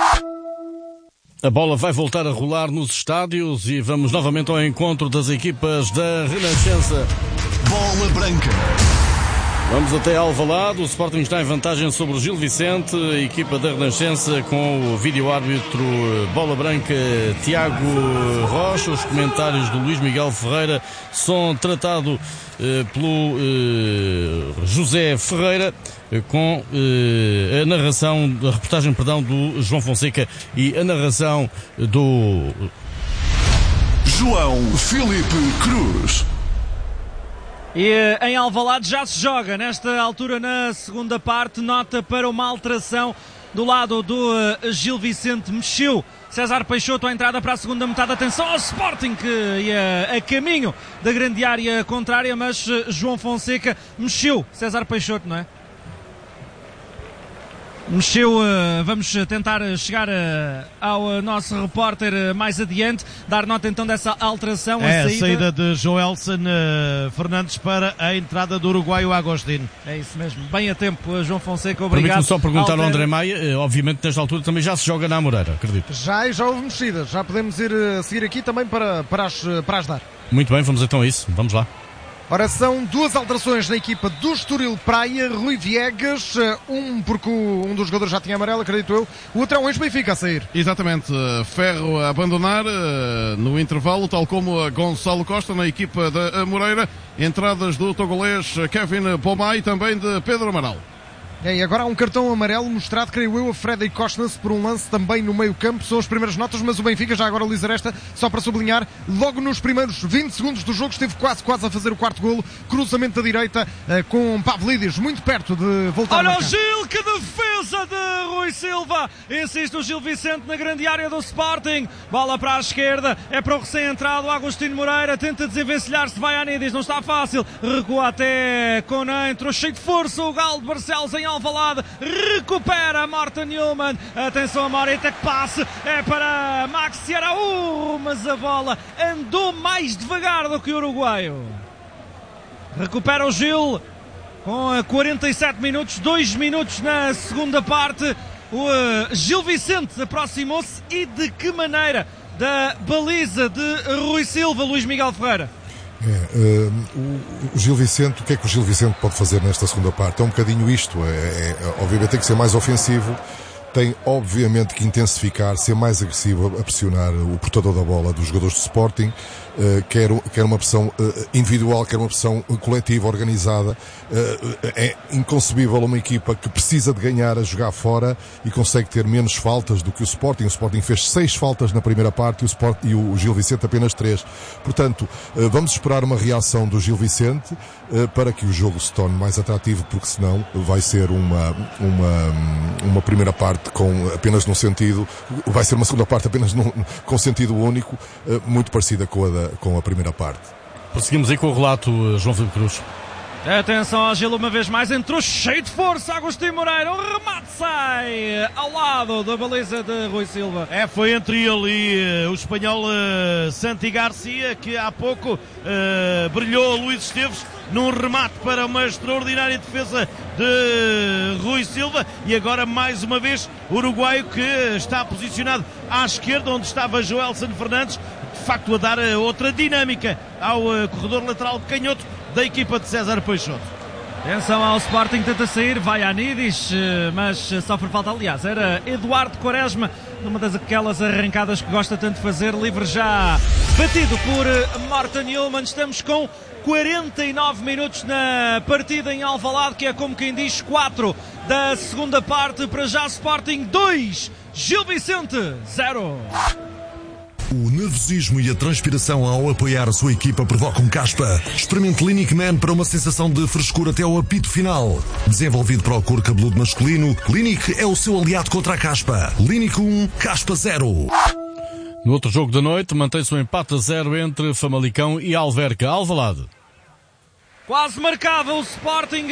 A bola vai voltar a rolar nos estádios e vamos novamente ao encontro das equipas da Renascença. Bola branca. Vamos até Alvalade, o Sporting está em vantagem sobre o Gil Vicente, a equipa da Renascença com o vídeo-árbitro bola branca Tiago Rocha. Os comentários do Luís Miguel Ferreira são tratados pelo José Ferreira, com a narração, a reportagem, do João Fonseca e a narração do João Filipe Cruz. E em Alvalade já se joga nesta altura na segunda parte. Nota para uma alteração do lado do Gil Vicente. Mexeu César Peixoto à entrada para a segunda metade. Atenção ao Sporting, que ia a caminho da grande área contrária, mas João Fonseca mexeu César Peixoto, não é? Mexeu, vamos tentar chegar ao nosso repórter mais adiante, dar nota então dessa alteração. A saída de Joelson Fernandes para a entrada do uruguaio Agostinho. É isso mesmo, bem a tempo, João Fonseca, obrigado. Permite-me só perguntar ao André Maia, obviamente nesta altura também já se joga na Amoreira, acredito. Já houve mexidas, já podemos ir seguir aqui também para ajudar. Muito bem, vamos então a isso, vamos lá. Ora, são duas alterações na equipa do Estoril Praia. Rui Viegas, porque um dos jogadores já tinha amarelo, acredito eu, o outro é um ex-Benfica a sair. Exatamente, Ferro a abandonar no intervalo, tal como a Gonçalo Costa na equipa da Moreira. Entradas do togolês Kevin Pomai e também de Pedro Amaral. E agora há um cartão amarelo mostrado, creio eu, a Freddy Costas por um lance também no meio campo. São as primeiras notas, mas o Benfica, já agora Luís Aresta, só para sublinhar, logo nos primeiros 20 segundos do jogo esteve quase a fazer o quarto golo. Cruzamento da direita com Pavlidis muito perto de voltar. Olha o Gil, que defesa defesa de Rui Silva. Insiste o Gil Vicente na grande área do Sporting. Bola para a esquerda, é para o recém-entrado Agostinho Moreira. Tenta desenvencilhar-se de Vaianidis, não está fácil. Recua até Conan, entrou cheio de força o Galo de Barcelos em Alvalade. Recupera Morten Newman. Atenção a Morita, que passe é para Maxi Araújo, mas a bola andou mais devagar do que o uruguaio. Recupera o Gil com 47 minutos, 2 minutos na segunda parte. O Gil Vicente aproximou-se, e de que maneira, da baliza de Rui Silva. Luís Miguel Ferreira. O Gil Vicente, o que é que o Gil Vicente pode fazer nesta segunda parte? É um bocadinho isto, obviamente tem que ser mais ofensivo, tem obviamente que intensificar, ser mais agressivo a pressionar o portador da bola dos jogadores do Sporting, quer uma pressão individual, quer uma pressão coletiva, organizada. É inconcebível uma equipa que precisa de ganhar a jogar fora e consegue ter menos faltas do que o Sporting. O Sporting fez 6 faltas na primeira parte e o Gil Vicente apenas 3. Portanto, vamos esperar uma reação do Gil Vicente para que o jogo se torne mais atrativo, porque senão vai ser uma primeira parte apenas num sentido, vai ser uma segunda parte apenas com sentido único, muito parecida com a primeira parte. Prosseguimos aí com o relato, João Filipe Cruz. Atenção ao Gil uma vez mais, entrou cheio de força Agostinho Moreira, um remate sai ao lado da baliza de Rui Silva. Foi entre ele e o espanhol Santi Garcia, que há pouco brilhou a Luís Esteves num remate para uma extraordinária defesa de Rui Silva. E agora mais uma vez o uruguaio, que está posicionado à esquerda, onde estava Joelson Fernandes, de facto a dar outra dinâmica ao corredor lateral de canhoto da equipa de César Peixoto. Atenção ao Sporting, tenta sair Vaianidis, mas sofre falta. Aliás, era Eduardo Quaresma, numa daquelas arrancadas que gosta tanto de fazer, livre já batido por Morten Newman. Estamos com 49 minutos na partida em Alvalade, que é como quem diz 4 da segunda parte. Para já Sporting 2, Gil Vicente 0. O nervosismo e a transpiração ao apoiar a sua equipa provocam caspa. Experimente Clinic Man para uma sensação de frescura até ao apito final. Desenvolvido para o couro cabeludo masculino, Clinic é o seu aliado contra a caspa. Clinic 1, caspa 0. No outro jogo da noite, mantém-se um empate a 0 entre Famalicão e Alverca. Alvalade. Quase marcava o Sporting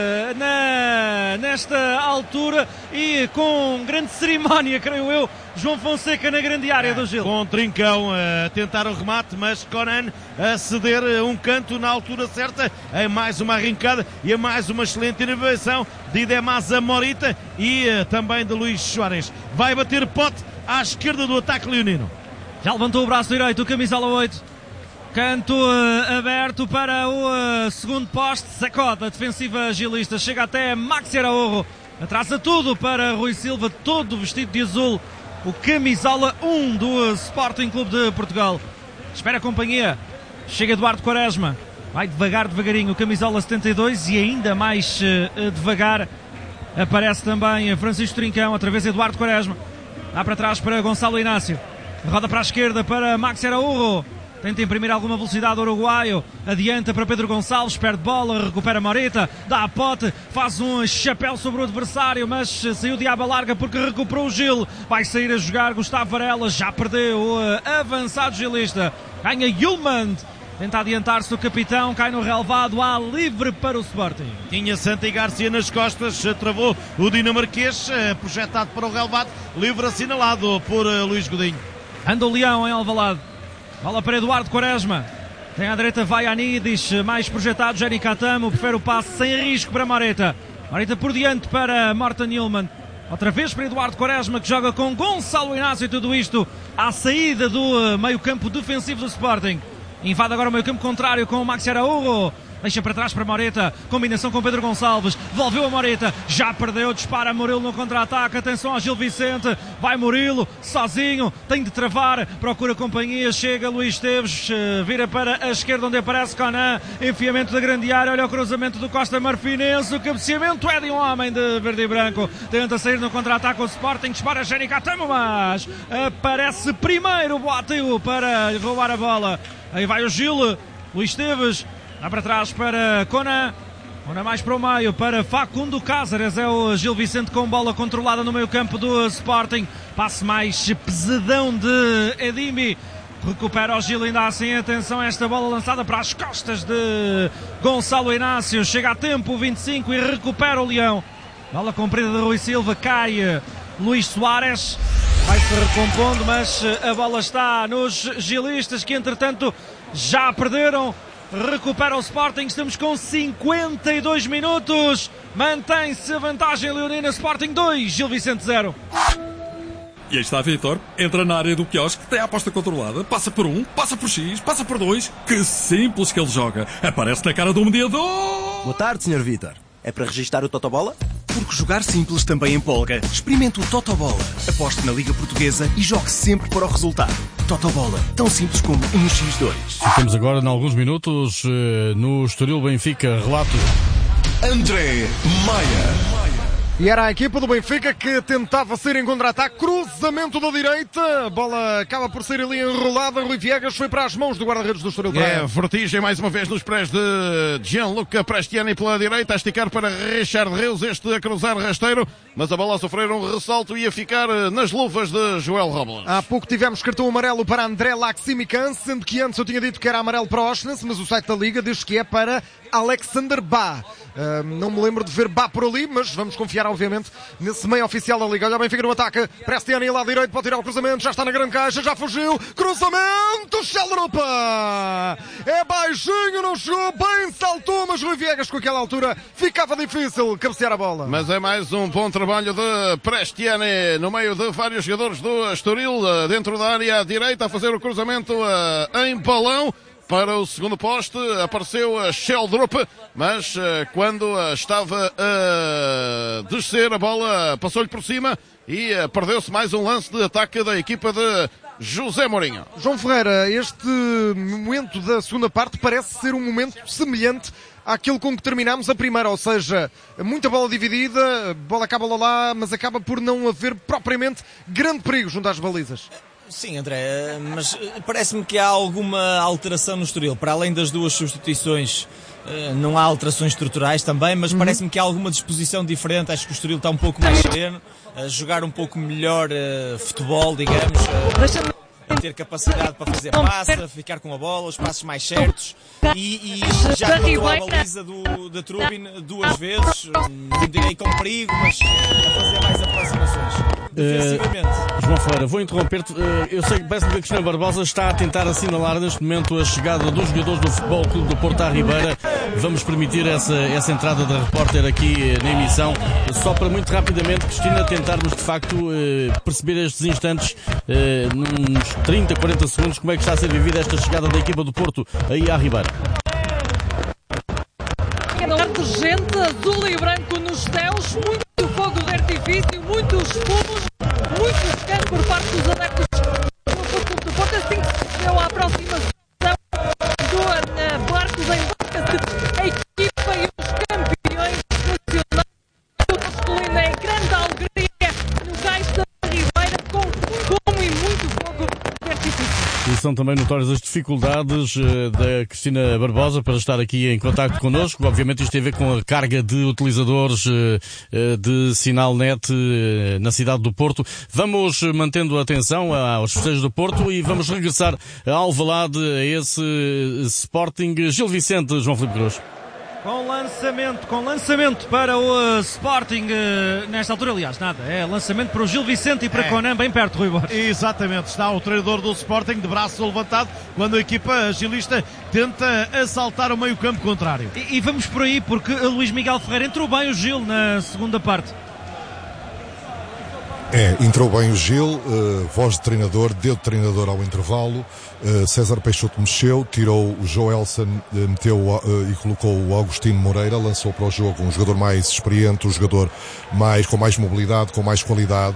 nesta altura, e com grande cerimónia, creio eu, João Fonseca na grande área do Gil. Com Trincão a tentar o remate, mas Conan a ceder um canto na altura certa, a mais uma arrancada e a mais uma excelente inovação de Idemasa Morita e também de Luís Soares. Vai bater Pote à esquerda do ataque leonino. Já levantou o braço direito, o camisola 8. Canto aberto para o segundo poste. Sacode a defensiva gilista. Chega até Maxi Araújo. Atrasa tudo para Rui Silva, todo vestido de azul. O camisola 1 do Sporting Clube de Portugal. Espera a companhia. Chega Eduardo Quaresma. Vai devagarinho. O camisola 72 e ainda mais devagar aparece também Francisco Trincão. Outra vez Eduardo Quaresma. Dá para trás para Gonçalo Inácio. Roda para a esquerda para Maxi Araújo. Tenta imprimir alguma velocidade o uruguaio. Adianta para Pedro Gonçalves. Perde bola. Recupera Morita. Dá a Pote. Faz um chapéu sobre o adversário. Mas saiu de aba larga porque recuperou o Gil. Vai sair a jogar Gustavo Varela. Já perdeu o avançado gilista. Ganha Yulman. Tenta adiantar-se do capitão. Cai no relvado. Há livre para o Sporting. Tinha Santi Garcia nas costas. Travou o dinamarquês. Projetado para o relvado. Livre assinalado por Luís Godinho. Anda o Leão em Alvalade. Bola para Eduardo Quaresma. Tem à direita Vaianidis, mais projetado Jenny Catamo. Prefere o passe sem risco para Morita. Morita por diante para Morten Newman. Outra vez para Eduardo Quaresma, que joga com Gonçalo Inácio. E tudo isto à saída do meio campo defensivo do Sporting. Invade agora o meio campo contrário com o Maxi Araújo. Deixa para trás para Morita. Combinação com Pedro Gonçalves. Devolveu a Morita. Já perdeu. Dispara Murilo no contra-ataque. Atenção ao Gil Vicente. Vai Murilo. Sozinho. Tem de travar. Procura companhia. Chega Luís Esteves. Vira para a esquerda onde aparece Conan. Enfiamento da grande área. Olha o cruzamento do Costa Marfinense. O cabeceamento é de um homem de verde e branco. Tenta sair no contra-ataque o Sporting. Dispara Jenny Catamo, mas aparece primeiro o Boateu para roubar a bola. Aí vai o Gil. Luís Esteves. Dá para trás para Conan. Ora mais para o meio, para Facundo Cáceres, é o Gil Vicente com bola controlada no meio campo do Sporting. Passe mais pesadão de Edimbi. Recupera o Gil ainda assim, atenção a esta bola lançada para as costas de Gonçalo Inácio. Chega a tempo, 25, e recupera o Leão. Bola comprida de Rui Silva, cai Luís Soares. Vai-se recompondo, mas a bola está nos gilistas que entretanto já perderam. Recupera o Sporting, estamos com 52 minutos. Mantém-se a vantagem leonina, Sporting 2, Gil Vicente 0. E aí está Vitor, entra na área do quiosque, tem a aposta controlada, passa por 1, passa por X, passa por 2. Que simples que ele joga. Aparece na cara do mediador. Boa tarde, Sr. Vitor. É para registar o Totobola? Porque jogar simples também empolga. Experimente o Totobola. Aposte na Liga Portuguesa e jogue sempre para o resultado. Totobola, tão simples como 1x2. Ficamos agora, em alguns minutos, no Estoril Benfica. Relato André Maia. E era a equipa do Benfica que tentava sair em contra-ataque, cruzamento da direita, a bola acaba por ser ali enrolada, Rui Viegas foi para as mãos do guarda-redes do Estoril Praia. Vertigem mais uma vez nos pés de Gianluca Prestiani pela direita, a esticar para Richard Reus, este a cruzar rasteiro, mas a bola a sofrer um ressalto e a ficar nas luvas de Joel Robles. Há pouco tivemos cartão amarelo para André Laximican, sendo que antes eu tinha dito que era amarelo para Oshness, mas o site da Liga diz que é para Alexander Bá. Não me lembro de ver Bá por ali, mas vamos confiar obviamente nesse meio oficial da Liga. Olha bem, fica no ataque, Prestiani lá direito, pode tirar o cruzamento, já está na grande caixa, já fugiu, cruzamento, Chalrupa! É baixinho, não chegou, bem saltou, mas Rui Viegas com aquela altura ficava difícil cabecear a bola. Mas é mais um bom trabalho de Prestiani no meio de vários jogadores do Estoril, dentro da área direita, a fazer o cruzamento em balão. Para o segundo poste apareceu a Sheldrup, mas quando estava a descer a bola passou-lhe por cima e perdeu-se mais um lance de ataque da equipa de José Mourinho. João Ferreira, este momento da segunda parte parece ser um momento semelhante àquilo com que terminámos a primeira, ou seja, muita bola dividida, a bola acaba lá, mas acaba por não haver propriamente grande perigo junto às balizas. Sim, André, mas parece-me que há alguma alteração no Estoril. Para além das duas substituições, não há alterações estruturais também, mas parece-me que há alguma disposição diferente. Acho que o Estoril está um pouco mais sereno, a jogar um pouco melhor futebol, digamos. A ter capacidade para fazer passa, ficar com a bola, os passos mais certos e já matou a baliza da Trubin 2 vezes, não direi com perigo, mas a fazer mais aproximações. João Ferreira, vou interromper-te. Eu sei que parece-me que a Cristina Barbosa está a tentar assinalar neste momento a chegada dos jogadores do Futebol Clube do Porto à Ribeira. Vamos permitir essa entrada da repórter aqui na emissão, só para muito rapidamente, Cristina, tentarmos de facto perceber estes instantes, nos 30, 40 segundos, como é que está a ser vivida esta chegada da equipa do Porto aí à Ribeira. Gente, azul e branco nos céus, muito fogo de artifício, muitos fumos, muitos cantos por parte dos adeptos do Porto, assim que se deu a aproximação do barco da embarcação, a equipa e os campeões nacionais. O masculino é grande alegria no cais da Ribeira, com fumo e muito fogo de artifício. E são também notórias as dificuldades da Cristina Barbosa para estar aqui em contacto connosco. Obviamente isto tem a ver com a carga de utilizadores de sinal net na cidade do Porto. Vamos mantendo a atenção aos festejos do Porto e vamos regressar a Alvalade, a esse Sporting Gil Vicente, João Filipe Cruz. Com lançamento para o Sporting, nesta altura, aliás, nada, é lançamento para o Gil Vicente e para Conan, bem perto, Rui Borges. Exatamente, está o treinador do Sporting de braço levantado, quando a equipa gilista tenta assaltar o meio campo contrário. E vamos por aí, porque Luís Miguel Ferreira entrou bem o Gil na segunda parte. Entrou bem o Gil, voz de treinador, deu de treinador ao intervalo, César Peixoto mexeu, tirou o Joelson, meteu e colocou o Agostinho Moreira, lançou para o jogo um jogador mais experiente, um jogador com mais mobilidade, com mais qualidade.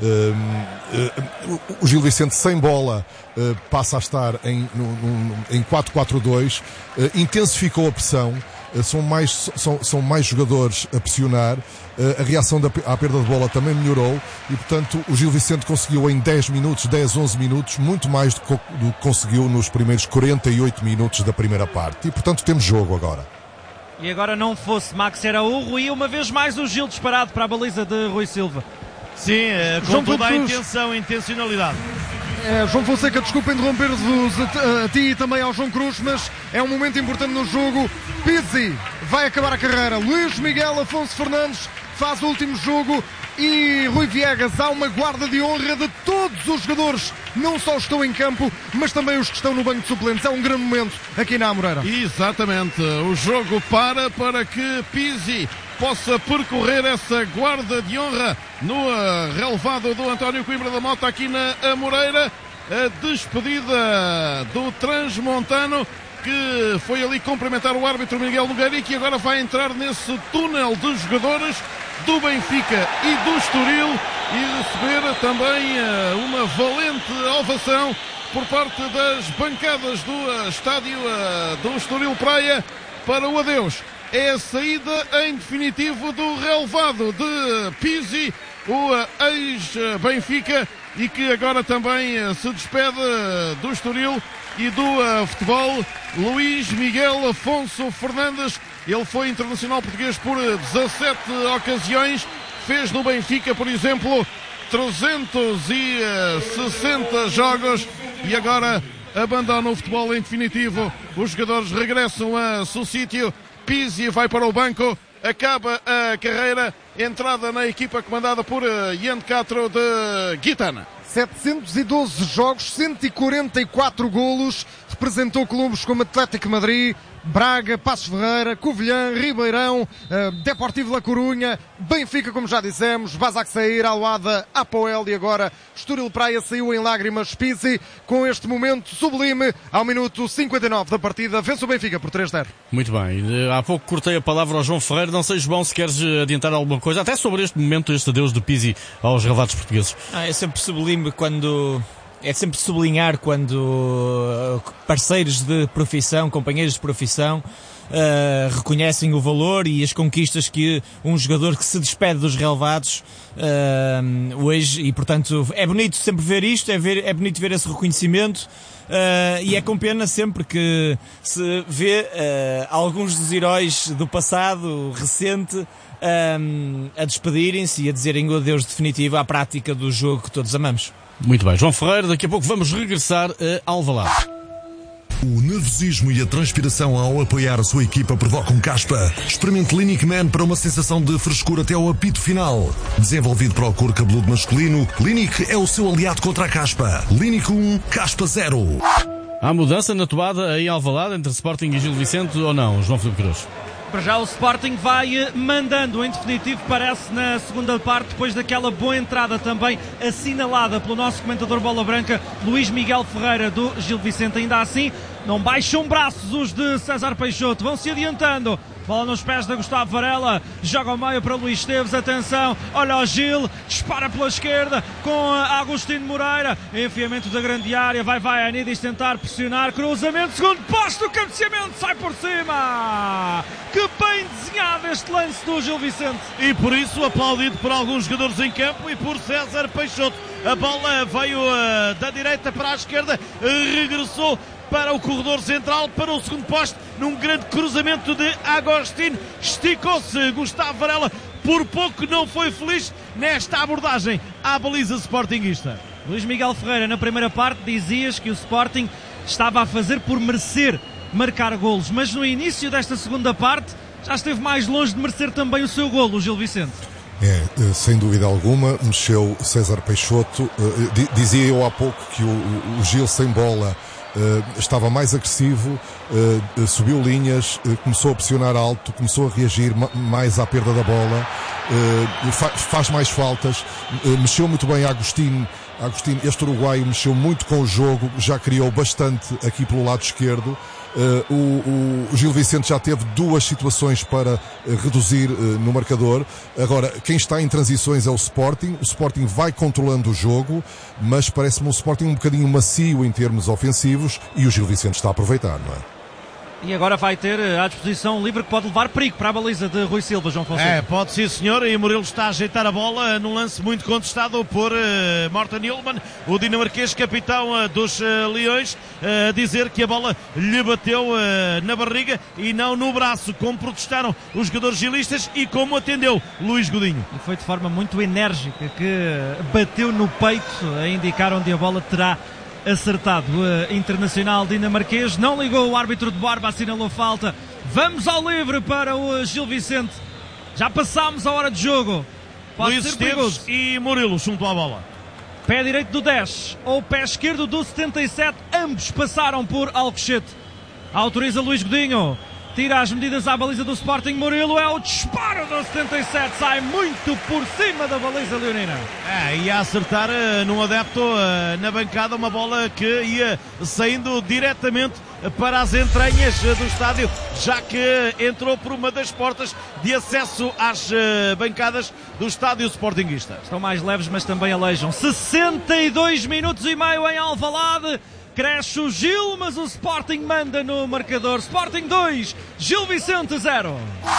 O Gil Vicente sem bola passa a estar em 4-4-2, intensificou a pressão. São mais jogadores a pressionar, a reação à perda de bola também melhorou e, portanto, o Gil Vicente conseguiu em 10, 11 minutos, muito mais do que conseguiu nos primeiros 48 minutos da primeira parte. E, portanto, temos jogo agora. E agora não fosse Max Araújo e uma vez mais o Gil disparado para a baliza de Rui Silva. Sim, com toda a intencionalidade. João Fonseca, desculpa interromper-vos a ti e também ao João Cruz, mas é um momento importante no jogo. Pizzi vai acabar a carreira. Luís Miguel Afonso Fernandes faz o último jogo e Rui Viegas, há uma guarda de honra de todos os jogadores, não só os que estão em campo, mas também os que estão no banco de suplentes. É um grande momento aqui na Amoreira. Exatamente, o jogo para que Pizzi possa percorrer essa guarda de honra no relevado do António Coimbra da Mota aqui na Amoreira. A despedida do transmontano, que foi ali cumprimentar o árbitro Miguel Nogueira e que agora vai entrar nesse túnel de jogadores do Benfica e do Estoril e receber também uma valente ovação por parte das bancadas do estádio do Estoril Praia para o adeus. É a saída em definitivo do relevado de Pizzi, o ex-Benfica, e que agora também se despede do Estoril e do futebol. Luís Miguel Afonso Fernandes, ele foi internacional português por 17 ocasiões, fez no Benfica, por exemplo, 360 jogos e agora abandona o futebol em definitivo. Os jogadores regressam a seu sítio. Pizzi vai para o banco, acaba a carreira, entrada na equipa comandada por Ian Castro de Guitana. 712 jogos, 144 golos, representou clubes como Atlético Madrid, Braga, Passos Ferreira, Covilhã, Ribeirão, Deportivo La Corunha, Benfica, como já dissemos, Basak Sair, Aluada, Apoel e agora Estoril Praia. Saiu em lágrimas Pizzi com este momento sublime ao minuto 59 da partida. Vence o Benfica por 3-0. Muito bem, há pouco cortei a palavra ao João Ferreira, não sei, João, se queres adiantar alguma coisa, até sobre este momento, este adeus de Pizzi aos relevados portugueses. É sempre sublime quando... É sempre sublinhar quando parceiros de profissão, companheiros de profissão, reconhecem o valor e as conquistas que um jogador que se despede dos relevados hoje, e portanto é bonito sempre ver isto, é bonito ver esse reconhecimento. E é com pena sempre que se vê alguns dos heróis do passado recente a despedirem-se e a dizerem o adeus definitivo à prática do jogo que todos amamos. Muito bem, João Ferreira, daqui a pouco vamos regressar a Alvalade. O nervosismo e a transpiração ao apoiar a sua equipa provocam caspa. Experimente Clinic Man para uma sensação de frescura até ao apito final. Desenvolvido para o couro cabeludo masculino, Clinic é o seu aliado contra a caspa. Clinic 1, caspa 0. Há mudança na toada em Alvalade entre Sporting e Gil Vicente ou não, João Filipe Cruz? Para já o Sporting vai mandando em definitivo, parece, na segunda parte, depois daquela boa entrada também assinalada pelo nosso comentador Bola Branca, Luís Miguel Ferreira, do Gil Vicente. Ainda assim, não baixam braços os de César Peixoto, vão se adiantando. Bola nos pés de Gustavo Varela, joga ao meio para Luís Esteves, atenção, olha o Gil, dispara pela esquerda com Agostinho Moreira, enfiamento da grande área, vai Anidis tentar pressionar, cruzamento, segundo posto, o cabeceamento sai por cima. Que bem desenhado este lance do Gil Vicente. E por isso aplaudido por alguns jogadores em campo e por César Peixoto. A bola veio da direita para a esquerda, regressou para o corredor central, para o segundo poste, num grande cruzamento de Agostinho. Esticou-se Gustavo Varela, por pouco não foi feliz nesta abordagem à baliza sportinguista. Luís Miguel Ferreira, na primeira parte dizias que o Sporting estava a fazer por merecer marcar golos, mas no início desta segunda parte já esteve mais longe de merecer também o seu golo, o Gil Vicente. Sem dúvida alguma, mexeu César Peixoto. Dizia eu há pouco que o Gil sem bola estava mais agressivo, subiu linhas, começou a pressionar alto, começou a reagir mais à perda da bola, faz mais faltas, mexeu muito bem Agostinho, este uruguaio mexeu muito com o jogo, já criou bastante aqui pelo lado esquerdo. O Gil Vicente já teve duas situações para reduzir no marcador. Agora, quem está em transições é o Sporting vai controlando o jogo, mas parece-me um Sporting um bocadinho macio em termos ofensivos e o Gil Vicente está a aproveitar, não é? E agora vai ter à disposição um livre que pode levar perigo para a baliza de Rui Silva, João Fonseca. Pode sim, senhor. E Murilo está a ajeitar a bola num lance muito contestado por Morten Hjulmand, o dinamarquês capitão dos Leões, a dizer que a bola lhe bateu na barriga e não no braço, como protestaram os jogadores gilistas e como atendeu Luís Godinho. E foi de forma muito enérgica que bateu no peito, a indicar onde a bola terá acertado. O internacional dinamarquês não ligou o árbitro de Borba, assinalou falta. Vamos ao livre para o Gil Vicente. Já passámos a hora de jogo. Pode Luís ser Esteves perigoso. e Murilo junto à bola. Pé direito do 10 ou pé esquerdo do 77, ambos passaram por Alcochete. Autoriza Luís Godinho. Tira as medidas à baliza do Sporting. Murilo, é o disparo do 77, sai muito por cima da baliza leonina. E a acertar num adepto na bancada, uma bola que ia saindo diretamente para as entranhas do estádio, já que entrou por uma das portas de acesso às bancadas do estádio sportinguista. Estão mais leves, mas também aleijam. 62 minutos e meio em Alvalade. Cresce o Gil, mas o Sporting manda no marcador. Sporting 2, Gil Vicente 0.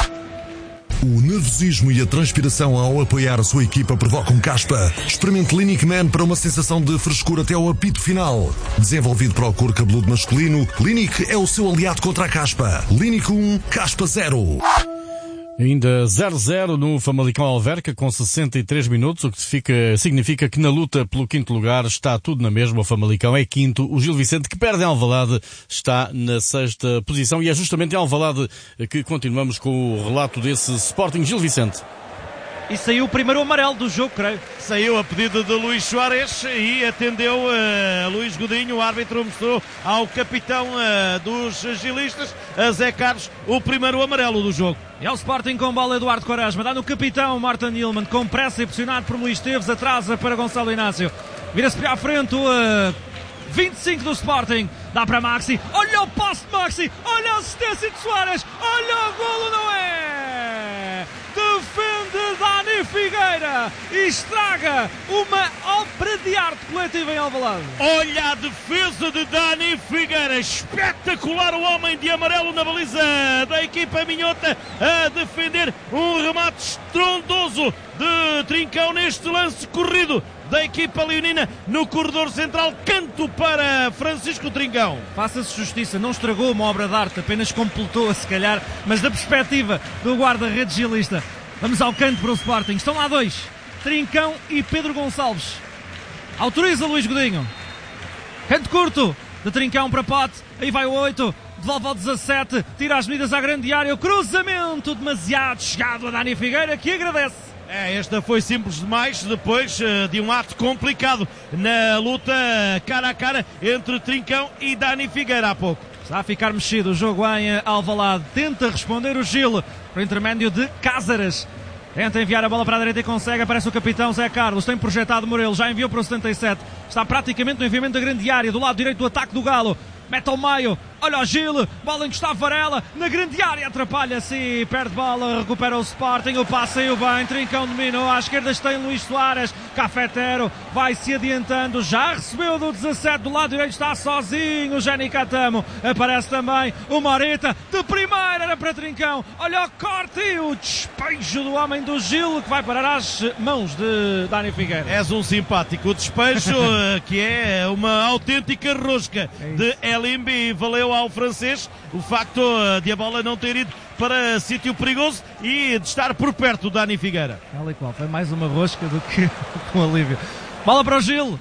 O nervosismo e a transpiração ao apoiar a sua equipa provocam caspa. Experimente Clinic Man para uma sensação de frescura até ao apito final. Desenvolvido para o couro cabeludo masculino, Clinic é o seu aliado contra a caspa. Clinic 1, caspa 0. Ainda 0-0 no Famalicão Alverca com 63 minutos, o que significa que na luta pelo quinto lugar está tudo na mesma. O Famalicão é quinto, o Gil Vicente, que perde em Alvalade, está na sexta posição, e é justamente em Alvalade que continuamos com o relato desse Sporting Gil Vicente. E saiu o primeiro amarelo do jogo, creio. Saiu a pedido de Luís Soares e atendeu Luís Godinho. O árbitro mostrou ao capitão dos gilistas, a Zé Carlos, o primeiro amarelo do jogo. E ao Sporting com bola Eduardo Quaresma. Dá no capitão Morten Hjulmand, com pressa e pressionado por Luís Esteves. Atrasa para Gonçalo Inácio. Vira-se para a frente o 25 do Sporting. Dá para Maxi. Olha o passe de Maxi. Olha a assistência de Soares. Olha o golo, não é? Defende Dani Figueira e estraga uma obra de arte coletiva em Alvalade. Olha a defesa de Dani Figueira, espetacular, o homem de amarelo na baliza da equipa minhota a defender um remate estrondoso de Trincão neste lance corrido da equipa leonina no corredor central. Canto para Francisco Trincão. Faça-se justiça, não estragou uma obra de arte, apenas completou-a se calhar, mas da perspectiva do guarda-redes gilista. Vamos ao canto para o Sporting. Estão lá dois, Trincão e Pedro Gonçalves. Autoriza Luís Godinho. Canto curto de Trincão para Pote. Aí vai o 8. Devolve ao 17. Tira as medidas à grande área. O cruzamento demasiado chegado a Dani Figueira, que agradece. Esta foi simples demais, depois de um ato complicado na luta cara a cara entre Trincão e Dani Figueira há pouco. Está a ficar mexido o jogo em Alvalade. Tenta responder o Gil por intermédio de Cáceres. Tenta enviar a bola para a direita e consegue. Aparece o capitão Zé Carlos. Tem projetado Murilo. Já enviou para o 77. Está praticamente no enviamento da grande área. Do lado direito do ataque do Galo. Mete ao meio. Olha o Gil. Bola em Gustavo Varela. Na grande área. Atrapalha-se e perde bola. Recupera o Sporting. O passe saiu bem. Trincão dominou. À esquerda está Luís Soares. Cafetero vai se adiantando. Já recebeu do 17. Do lado direito está sozinho o Jenny Catamo. Aparece também o Morita. De primeira era para Trincão. Olha o corte e o despejo do homem do Gil, que vai parar às mãos de Dani Figueira. És um simpático. O despejo que é uma autêntica rosca de Elimbi. Valeu ao francês o facto de a bola não ter ido para sítio perigoso e de estar por perto do Dani Figueira. Tal e qual, foi mais uma rosca do que um alívio. Bola para o Gil.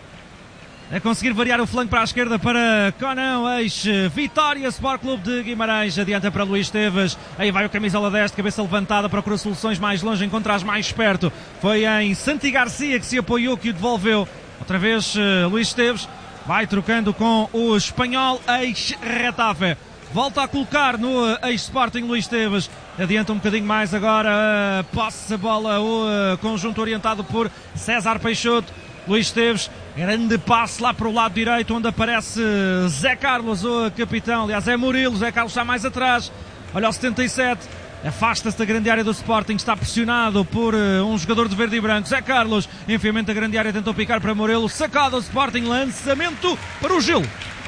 A conseguir variar o flanco para a esquerda para Conão, ex-Vitória Sport Clube de Guimarães. Adianta para Luís Esteves. Aí vai o camisola 10, cabeça levantada, procura soluções mais longe, encontra as mais perto. Foi em Santi Garcia que se apoiou, que o devolveu. Outra vez Luís Esteves. Vai trocando com o espanhol ex-Retafe. Volta a colocar no ex-Sporting Luís Esteves. Adianta um bocadinho mais agora. Posse a bola o conjunto orientado por César Peixoto. Luís Esteves. Grande passe lá para o lado direito, onde aparece Zé Carlos, o capitão. Aliás, é Murilo. Zé Carlos está mais atrás. Olha o 77. Afasta-se da grande área do Sporting, está pressionado por um jogador de verde e branco. Zé Carlos, enfiamento da grande área, tentou picar para Murilo, sacado ao Sporting, lançamento para o Gil.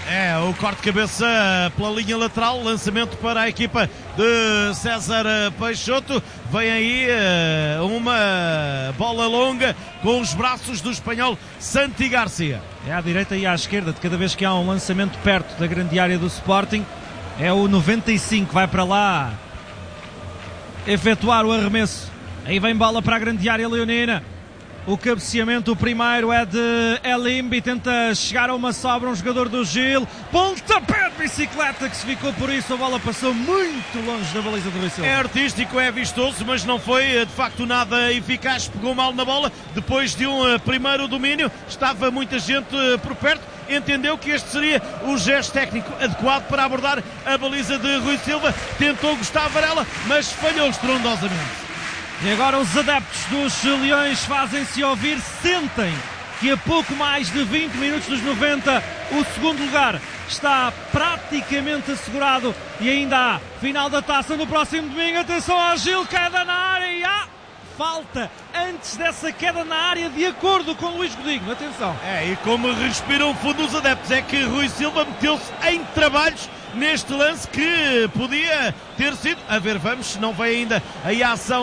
É, o corte de cabeça pela linha lateral, lançamento para a equipa de César Peixoto. Vem aí uma bola longa com os braços do espanhol Santi Garcia. É à direita e à esquerda, de cada vez que há um lançamento perto da grande área do Sporting. É o 95, vai para lá efetuar o arremesso. Aí vem bola para a grande área leonina. O cabeceamento, o primeiro é de Elimbi, tenta chegar a uma sobra um jogador do Gil, pontapé de bicicleta que se ficou por isso, a bola passou muito longe da baliza do Rui Silva. É artístico, é vistoso, mas não foi de facto nada eficaz, pegou mal na bola, depois de um primeiro domínio, estava muita gente por perto, entendeu que este seria o gesto técnico adequado para abordar a baliza de Rui Silva, tentou Gustavo Varela, mas falhou estrondosamente. E agora os adeptos dos Leões fazem-se ouvir, sentem que a pouco mais de 20 minutos dos 90 o segundo lugar está praticamente assegurado e ainda há final da taça no próximo domingo. Atenção ao Gil, queda na área e há falta antes dessa queda na área, de acordo com Luís Godinho. Atenção. E como respiram fundo os adeptos, é que Rui Silva meteu-se em trabalhos neste lance que podia ter sido, a ver, vamos, não veio ainda aí a ação